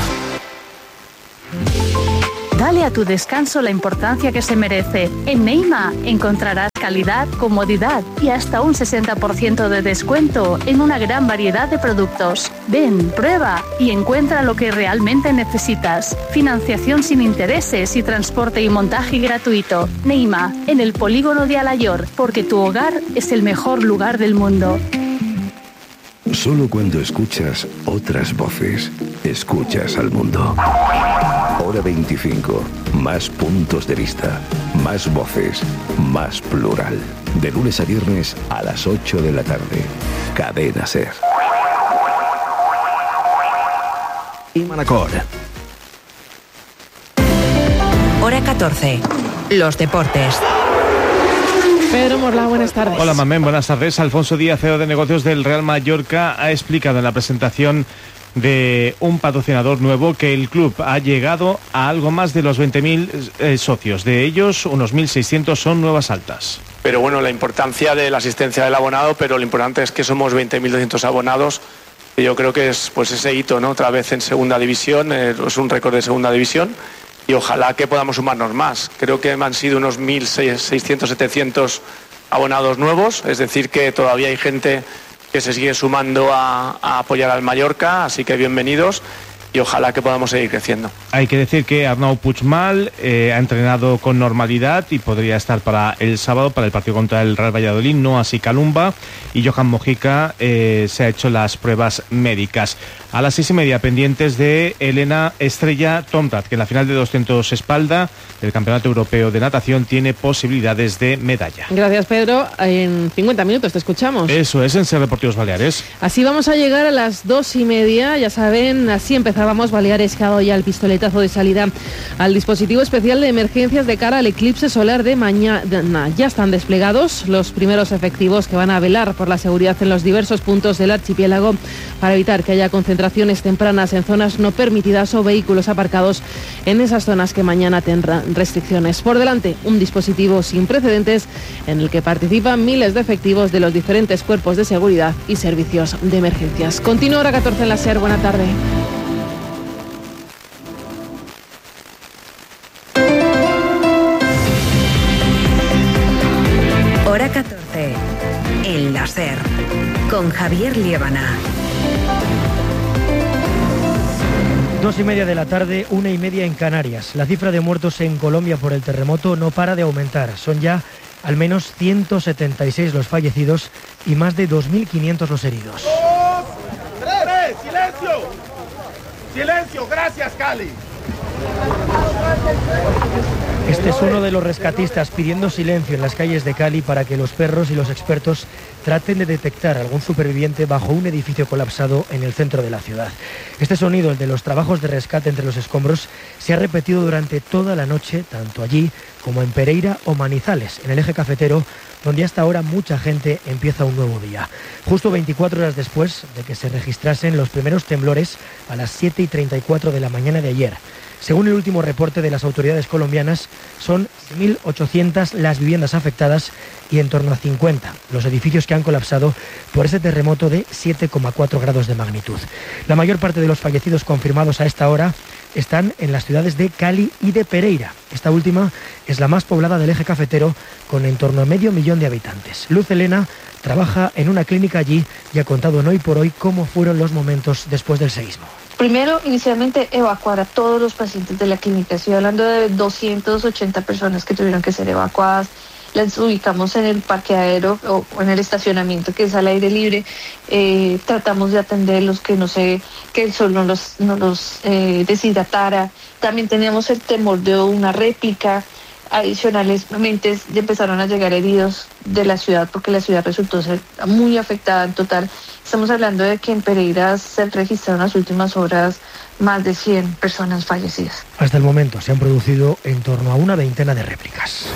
Dale a tu descanso la importancia que se merece. En Neima encontrarás calidad, comodidad y hasta un sesenta por ciento de descuento en una gran variedad de productos. Ven, prueba y encuentra lo que realmente necesitas. Financiación sin intereses y transporte y montaje gratuito. Neima, en el polígono de Alayor, porque tu hogar es el mejor lugar del mundo. Solo cuando escuchas otras voces, escuchas al mundo. Hora veinticinco. Más puntos de vista, más voces, más plural. De lunes a viernes a las ocho de la tarde. Cadena SER. Y Manacor. Hora catorce. Los deportes. Pedro Morla, buenas tardes. Hola, Mamén, buenas tardes. Alfonso Díaz, C E O de negocios del Real Mallorca, ha explicado en la presentación de un patrocinador nuevo que el club ha llegado a algo más de los veinte mil eh, socios. De ellos, unos mil seiscientos son nuevas altas. Pero bueno, la importancia de la asistencia del abonado, pero lo importante es que somos veinte mil doscientos abonados. Y yo creo que es pues ese hito, ¿no? Otra vez en segunda división, eh, es un récord de segunda división. Y ojalá que podamos sumarnos más. Creo que han sido unos mil seiscientos, setecientos abonados nuevos, es decir que todavía hay gente que se sigue sumando a, a apoyar al Mallorca, así que bienvenidos. y ojalá que podamos seguir creciendo. Hay que decir que Arnau Puigmal eh, ha entrenado con normalidad y podría estar para el sábado, para el partido contra el Real Valladolid, no así Calumba, y Johan Mojica eh, se ha hecho las pruebas médicas. A las seis y media, pendientes de Elena Estrella Tomrat, que en la final de doscientos espalda del Campeonato Europeo de Natación tiene posibilidades de medalla. Gracias, Pedro. En cincuenta minutos te escuchamos. Eso es, en Ser Deportivos Baleares. Así vamos a llegar a las dos y media, ya saben, así empezábamos. Baleares que ha dado ya el pistoletazo de salida al dispositivo especial de emergencias de cara al eclipse solar de mañana. Ya están desplegados los primeros efectivos que van a velar por la seguridad en los diversos puntos del archipiélago para evitar que haya concentraciones tempranas en zonas no permitidas o vehículos aparcados en esas zonas que mañana tendrán restricciones. Por delante, un dispositivo sin precedentes en el que participan miles de efectivos de los diferentes cuerpos de seguridad y servicios de emergencias. Continúa hora catorce en la SER. Buena tarde. Hora catorce, en la SER, con Javier Liébana. Dos y media de la tarde, una y media en Canarias. La cifra de muertos en Colombia por el terremoto no para de aumentar. Son ya al menos ciento setenta y seis los fallecidos y más de dos mil quinientos los heridos. Dos, tres, silencio. Silencio, gracias, Cali. Este es uno de los rescatistas pidiendo silencio en las calles de Cali para que los perros y los expertos traten de detectar algún superviviente bajo un edificio colapsado en el centro de la ciudad. Este sonido, el de los trabajos de rescate entre los escombros, se ha repetido durante toda la noche, tanto allí como en Pereira o Manizales, en el eje cafetero, donde hasta ahora mucha gente empieza un nuevo día. Justo veinticuatro horas después de que se registrasen los primeros temblores a las siete y treinta y cuatro de la mañana de ayer. Según el último reporte de las autoridades colombianas, son mil ochocientas las viviendas afectadas y en torno a cincuenta los edificios que han colapsado por ese terremoto de siete coma cuatro grados de magnitud. La mayor parte de los fallecidos confirmados a esta hora están en las ciudades de Cali y de Pereira. Esta última es la más poblada del eje cafetero, con en torno a medio millón de habitantes. Luz Elena trabaja en una clínica allí y ha contado en Hoy por Hoy cómo fueron los momentos después del seísmo. Primero, inicialmente, evacuar a todos los pacientes de la clínica. Estoy hablando de doscientas ochenta personas que tuvieron que ser evacuadas. Las ubicamos en el parqueadero o en el estacionamiento, que es al aire libre. Eh, tratamos de atenderlos, que no sé, que el sol no los, no los eh, deshidratara. También teníamos el temor de una réplica. Adicionalmente empezaron a llegar heridos de la ciudad porque la ciudad resultó ser muy afectada en total. Estamos hablando de que en Pereira se registraron en las últimas horas más de cien personas fallecidas. Hasta el momento se han producido en torno a una veintena de réplicas.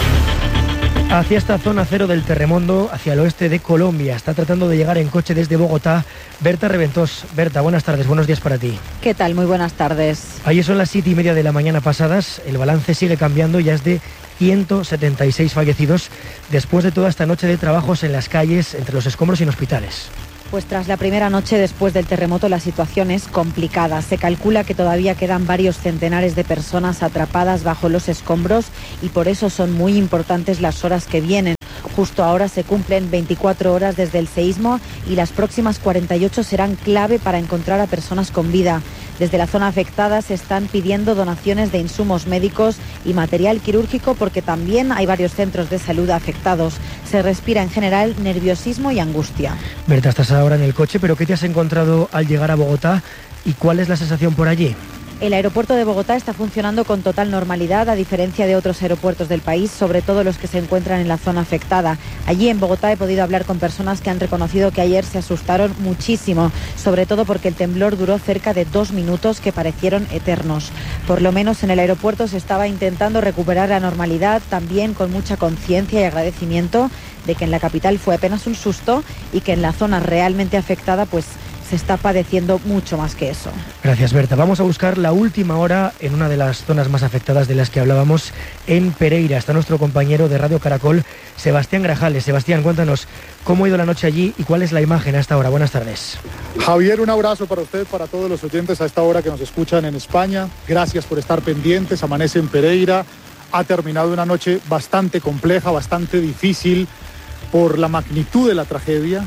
Hacia esta zona cero del terremoto, hacia el oeste de Colombia, está tratando de llegar en coche desde Bogotá Berta Reventós. Berta, buenas tardes, buenos días para ti. ¿Qué tal? Muy buenas tardes. Allí son las siete y media de la mañana pasadas, el balance sigue cambiando, ya es de ciento setenta y seis fallecidos después de toda esta noche de trabajos en las calles, entre los escombros y en hospitales. Pues tras la primera noche después del terremoto la situación es complicada. Se calcula que todavía quedan varios centenares de personas atrapadas bajo los escombros y por eso son muy importantes las horas que vienen. Justo ahora se cumplen veinticuatro horas desde el seísmo y las próximas cuarenta y ocho serán clave para encontrar a personas con vida. Desde la zona afectada se están pidiendo donaciones de insumos médicos y material quirúrgico porque también hay varios centros de salud afectados. Se respira en general nerviosismo y angustia. Berta, estás ahora en el coche, pero ¿qué te has encontrado al llegar a Bogotá y cuál es la sensación por allí? El aeropuerto de Bogotá está funcionando con total normalidad, a diferencia de otros aeropuertos del país, sobre todo los que se encuentran en la zona afectada. Allí en Bogotá he podido hablar con personas que han reconocido que ayer se asustaron muchísimo, sobre todo porque el temblor duró cerca de dos minutos que parecieron eternos. Por lo menos en el aeropuerto se estaba intentando recuperar la normalidad, también con mucha conciencia y agradecimiento de que en la capital fue apenas un susto y que en la zona realmente afectada pues se está padeciendo mucho más que eso. Gracias, Berta. Vamos a buscar la última hora en una de las zonas más afectadas de las que hablábamos, en Pereira. Está nuestro compañero de Radio Caracol, Sebastián Grajales. Sebastián, cuéntanos cómo ha ido la noche allí y cuál es la imagen a esta hora. Buenas tardes. Javier, un abrazo para usted, para todos los oyentes a esta hora que nos escuchan en España. Gracias por estar pendientes. Amanece en Pereira. Ha terminado una noche bastante compleja, bastante difícil por la magnitud de la tragedia.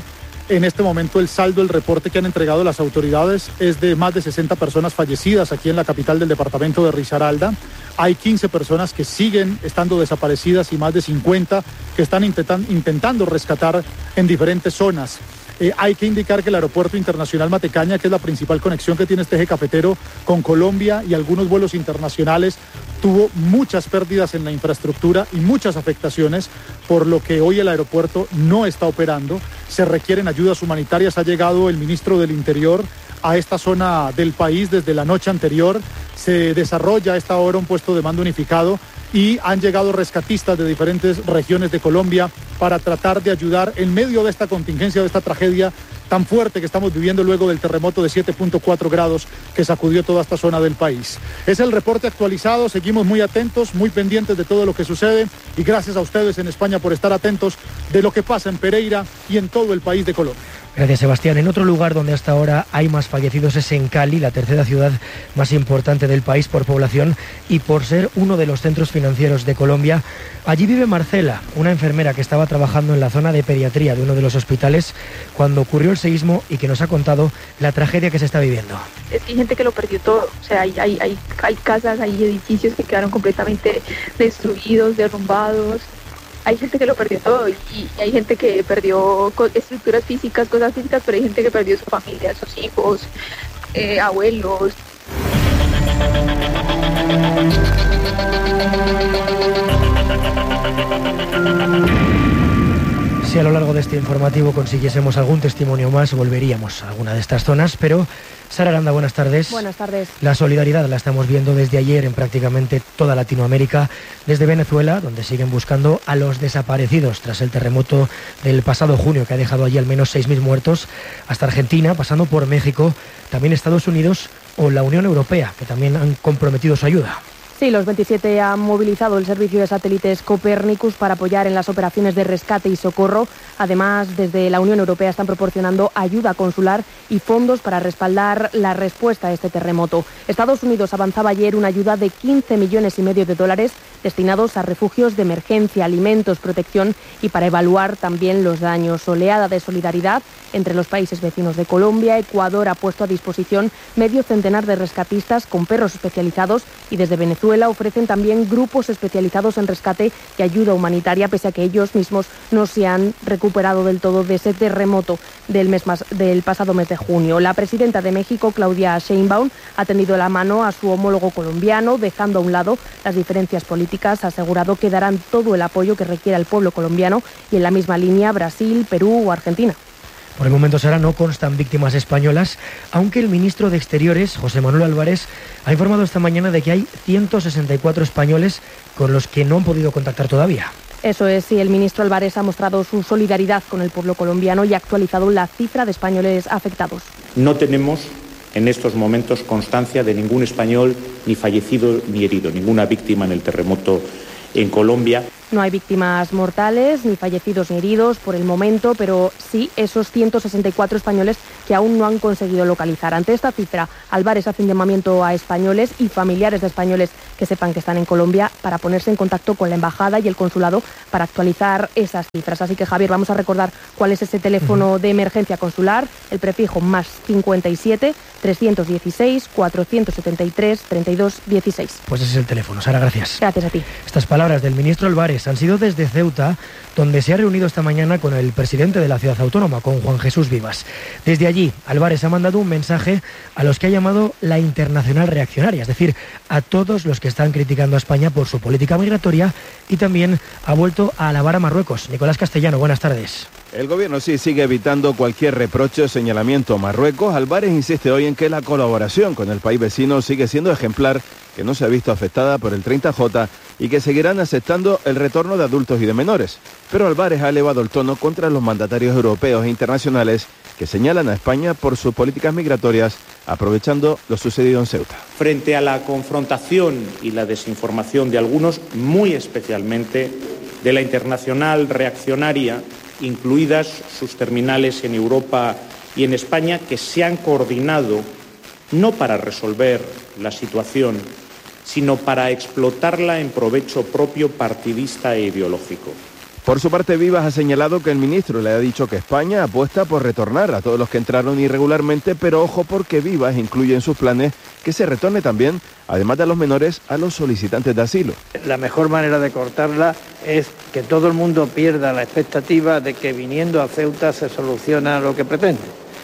En este momento el saldo, el reporte que han entregado las autoridades es de más de sesenta personas fallecidas aquí en la capital del departamento de Risaralda. Hay quince personas que siguen estando desaparecidas y más de cincuenta que están intentan, intentando rescatar en diferentes zonas. Eh, hay que indicar que el Aeropuerto Internacional Matecaña, que es la principal conexión que tiene este eje cafetero con Colombia y algunos vuelos internacionales, tuvo muchas pérdidas en la infraestructura y muchas afectaciones, por lo que hoy el aeropuerto no está operando. Se requieren ayudas humanitarias. Ha llegado el ministro del Interior a esta zona del país desde la noche anterior. Se desarrolla a esta hora un puesto de mando unificado y han llegado rescatistas de diferentes regiones de Colombia para tratar de ayudar en medio de esta contingencia, de esta tragedia tan fuerte que estamos viviendo luego del terremoto de siete punto cuatro grados que sacudió toda esta zona del país. Es el reporte actualizado, seguimos muy atentos, muy pendientes de todo lo que sucede y gracias a ustedes en España por estar atentos de lo que pasa en Pereira y en todo el país de Colombia. Gracias, Sebastián. En otro lugar donde hasta ahora hay más fallecidos es en Cali, la tercera ciudad más importante del país por población y por ser uno de los centros financieros de Colombia. Allí vive Marcela, una enfermera que estaba trabajando en la zona de pediatría de uno de los hospitales cuando ocurrió el seísmo y que nos ha contado la tragedia que se está viviendo. Es que hay gente que lo perdió todo, o sea, hay, hay, hay, hay casas, hay edificios que quedaron completamente destruidos, derrumbados. Hay gente que lo perdió todo y, y hay gente que perdió estructuras físicas, cosas físicas, pero hay gente que perdió su familia, sus hijos, eh, abuelos. Si a lo largo de este informativo consiguiésemos algún testimonio más, volveríamos a alguna de estas zonas, pero Sara Aranda, buenas tardes. Buenas tardes. La solidaridad la estamos viendo desde ayer en prácticamente toda Latinoamérica, desde Venezuela, donde siguen buscando a los desaparecidos tras el terremoto del pasado junio, que ha dejado allí al menos seis mil muertos, hasta Argentina, pasando por México, también Estados Unidos o la Unión Europea, que también han comprometido su ayuda. Sí, los veintisiete han movilizado el servicio de satélites Copernicus para apoyar en las operaciones de rescate y socorro. Además, desde la Unión Europea están proporcionando ayuda consular y fondos para respaldar la respuesta a este terremoto. Estados Unidos avanzaba ayer una ayuda de quince millones y medio de dólares destinados a refugios de emergencia, alimentos, protección y para evaluar también los daños. Oleada de solidaridad entre los países vecinos de Colombia. Ecuador ha puesto a disposición medio centenar de rescatistas con perros especializados y desde Venezuela ofrecen también grupos especializados en rescate y ayuda humanitaria, pese a que ellos mismos no se han recuperado del todo de ese terremoto del, mes más, del pasado mes de junio. La presidenta de México, Claudia Sheinbaum, ha tendido la mano a su homólogo colombiano, dejando a un lado las diferencias políticas. Ha asegurado que darán todo el apoyo que requiera el pueblo colombiano y en la misma línea Brasil, Perú o Argentina. Por el momento, Sara, no constan víctimas españolas, aunque el ministro de Exteriores, José Manuel Álvarez, ha informado esta mañana de que hay ciento sesenta y cuatro españoles con los que no han podido contactar todavía. Eso es, y el ministro Álvarez ha mostrado su solidaridad con el pueblo colombiano y ha actualizado la cifra de españoles afectados. No tenemos en estos momentos constancia de ningún español ni fallecido ni herido, ninguna víctima en el terremoto en Colombia. No hay víctimas mortales, ni fallecidos ni heridos por el momento, pero sí esos ciento sesenta y cuatro españoles que aún no han conseguido localizar. Ante esta cifra, Álvarez hace un llamamiento a españoles y familiares de españoles que sepan que están en Colombia para ponerse en contacto con la embajada y el consulado para actualizar esas cifras. Así que, Javier, vamos a recordar cuál es ese teléfono de emergencia consular, el prefijo más cincuenta y siete, trescientos dieciséis, cuatrocientos setenta y tres, treinta y dos dieciséis. Pues ese es el teléfono. Sara, gracias. Gracias a ti. Estas palabras del ministro Álvarez han sido desde Ceuta, donde se ha reunido esta mañana con el presidente de la ciudad autónoma, con Juan Jesús Vivas. Desde allí, Álvarez ha mandado un mensaje a los que ha llamado la internacional reaccionaria, es decir, a todos los que están criticando a España por su política migratoria, y también ha vuelto a alabar a Marruecos. Nicolás Castellano, buenas tardes. El gobierno sí sigue evitando cualquier reproche o señalamiento a Marruecos. Álvarez insiste hoy en que la colaboración con el país vecino sigue siendo ejemplar, que no se ha visto afectada por el treinta J y que seguirán aceptando el retorno de adultos y de menores. Pero Álvarez ha elevado el tono contra los mandatarios europeos e internacionales que señalan a España por sus políticas migratorias, aprovechando lo sucedido en Ceuta. Frente a la confrontación y la desinformación de algunos, muy especialmente de la internacional reaccionaria, incluidas sus terminales en Europa y en España, que se han coordinado no para resolver la situación, sino para explotarla en provecho propio partidista e ideológico. Por su parte, Vivas ha señalado que el ministro le ha dicho que España apuesta por retornar a todos los que entraron irregularmente, pero ojo porque Vivas incluye en sus planes que se retorne también, además de a los menores, a los solicitantes de asilo. La mejor manera de cortarla es que todo el mundo pierda la expectativa de que viniendo a Ceuta se soluciona lo que pretende.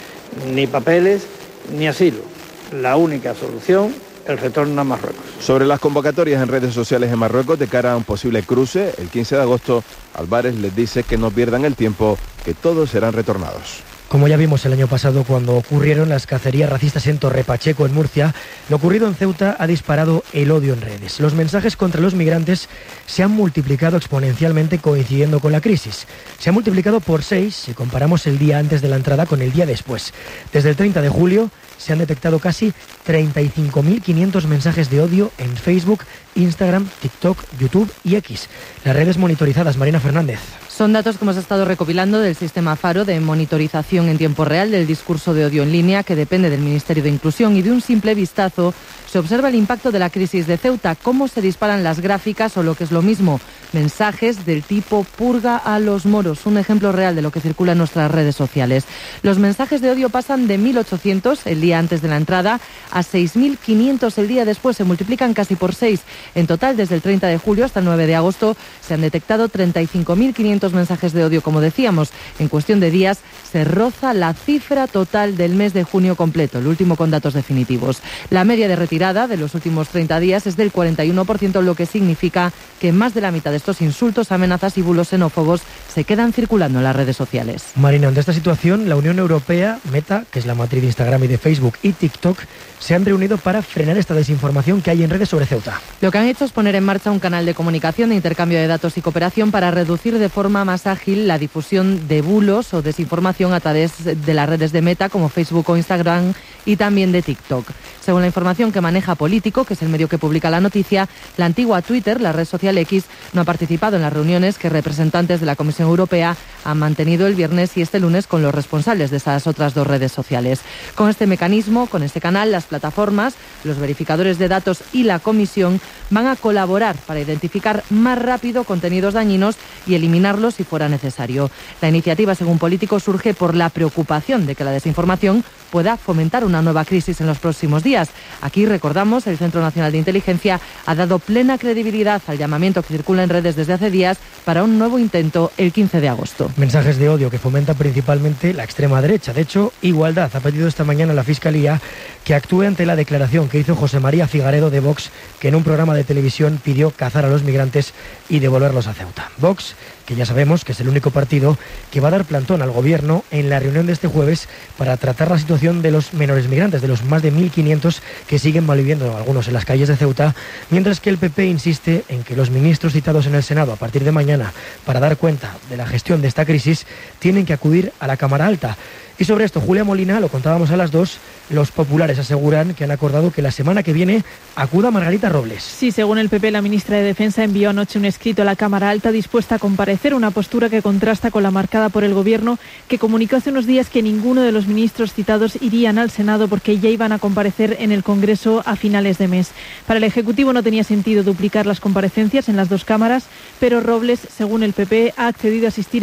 Ni papeles, ni asilo. La única solución, el retorno a Marruecos. Sobre las convocatorias en redes sociales en Marruecos de cara a un posible cruce, el quince de agosto, Álvarez les dice que no pierdan el tiempo, que todos serán retornados. Como ya vimos el año pasado cuando ocurrieron las cacerías racistas en Torre Pacheco, en Murcia, lo ocurrido en Ceuta ha disparado el odio en redes. Los mensajes contra los migrantes se han multiplicado exponencialmente coincidiendo con la crisis. Se ha multiplicado por seis si comparamos el día antes de la entrada con el día después. Desde el treinta de julio se han detectado casi treinta y cinco mil quinientos mensajes de odio en Facebook, Instagram, TikTok, YouTube y X. Las redes monitorizadas, Marina Fernández. Son datos que hemos estado recopilando del sistema Faro de monitorización en tiempo real del discurso de odio en línea, que depende del Ministerio de Inclusión, y de un simple vistazo se observa el impacto de la crisis de Ceuta, cómo se disparan las gráficas o, lo que es lo mismo, mensajes del tipo purga a los moros, un ejemplo real de lo que circula en nuestras redes sociales. Los mensajes de odio pasan de mil ochocientos el día antes de la entrada a seis mil quinientos el día después, se multiplican casi por seis. En total, desde el treinta de julio hasta el nueve de agosto, se han detectado treinta y cinco mil quinientos mensajes de odio, como decíamos. En cuestión de días, se roza la cifra total del mes de junio completo, el último con datos definitivos. La media de retirada de los últimos treinta días es del cuarenta y uno por ciento, lo que significa que más de la mitad de estos insultos, amenazas y bulos xenófobos se quedan circulando en las redes sociales. Marina, ante esta situación, la Unión Europea, Meta, que es la matriz de Instagram y de Facebook, y TikTok, se han reunido para frenar esta desinformación que hay en redes sobre Ceuta. Lo que han hecho es poner en marcha un canal de comunicación, de intercambio de datos y cooperación para reducir de forma más ágil la difusión de bulos o desinformación a través de las redes de Meta como Facebook o Instagram y también de TikTok. Según la información que maneja Político, que es el medio que publica la noticia, la antigua Twitter, la red social X, no ha participado en las reuniones que representantes de la Comisión Europea han mantenido el viernes y este lunes con los responsables de esas otras dos redes sociales. Con este mecanismo, con este canal, las plataformas, los verificadores de datos y la Comisión van a colaborar para identificar más rápido contenidos dañinos y eliminarlos si fuera necesario. La iniciativa, según Político, surge por la preocupación de que la desinformación pueda fomentar una nueva crisis en los próximos días. Aquí, recordamos, el Centro Nacional de Inteligencia ha dado plena credibilidad al llamamiento que circula en redes desde hace días para un nuevo intento el quince de agosto. Mensajes de odio que fomentan principalmente la extrema derecha. De hecho, Igualdad ha pedido esta mañana a la Fiscalía que actúe ante la declaración que hizo José María Figaredo de Vox, que en un programa de televisión pidió cazar a los migrantes y devolverlos a Ceuta. Vox, que ya sabemos que es el único partido que va a dar plantón al gobierno en la reunión de este jueves para tratar la situación de los menores migrantes, de los más de mil quinientos que siguen malviviendo, algunos en las calles de Ceuta, mientras que el P P insiste en que los ministros citados en el Senado a partir de mañana para dar cuenta de la gestión de esta crisis tienen que acudir a la Cámara Alta. Y sobre esto, Julia Molina, lo contábamos a las dos, los populares aseguran que han acordado que la semana que viene acuda Margarita Robles. Sí, según el P P, la ministra de Defensa envió anoche un escrito a la Cámara Alta dispuesta a comparecer, una postura que contrasta con la marcada por el Gobierno, que comunicó hace unos días que ninguno de los ministros citados irían al Senado porque ya iban a comparecer en el Congreso a finales de mes. Para el Ejecutivo no tenía sentido duplicar las comparecencias en las dos cámaras, pero Robles, según el P P, ha accedido a asistir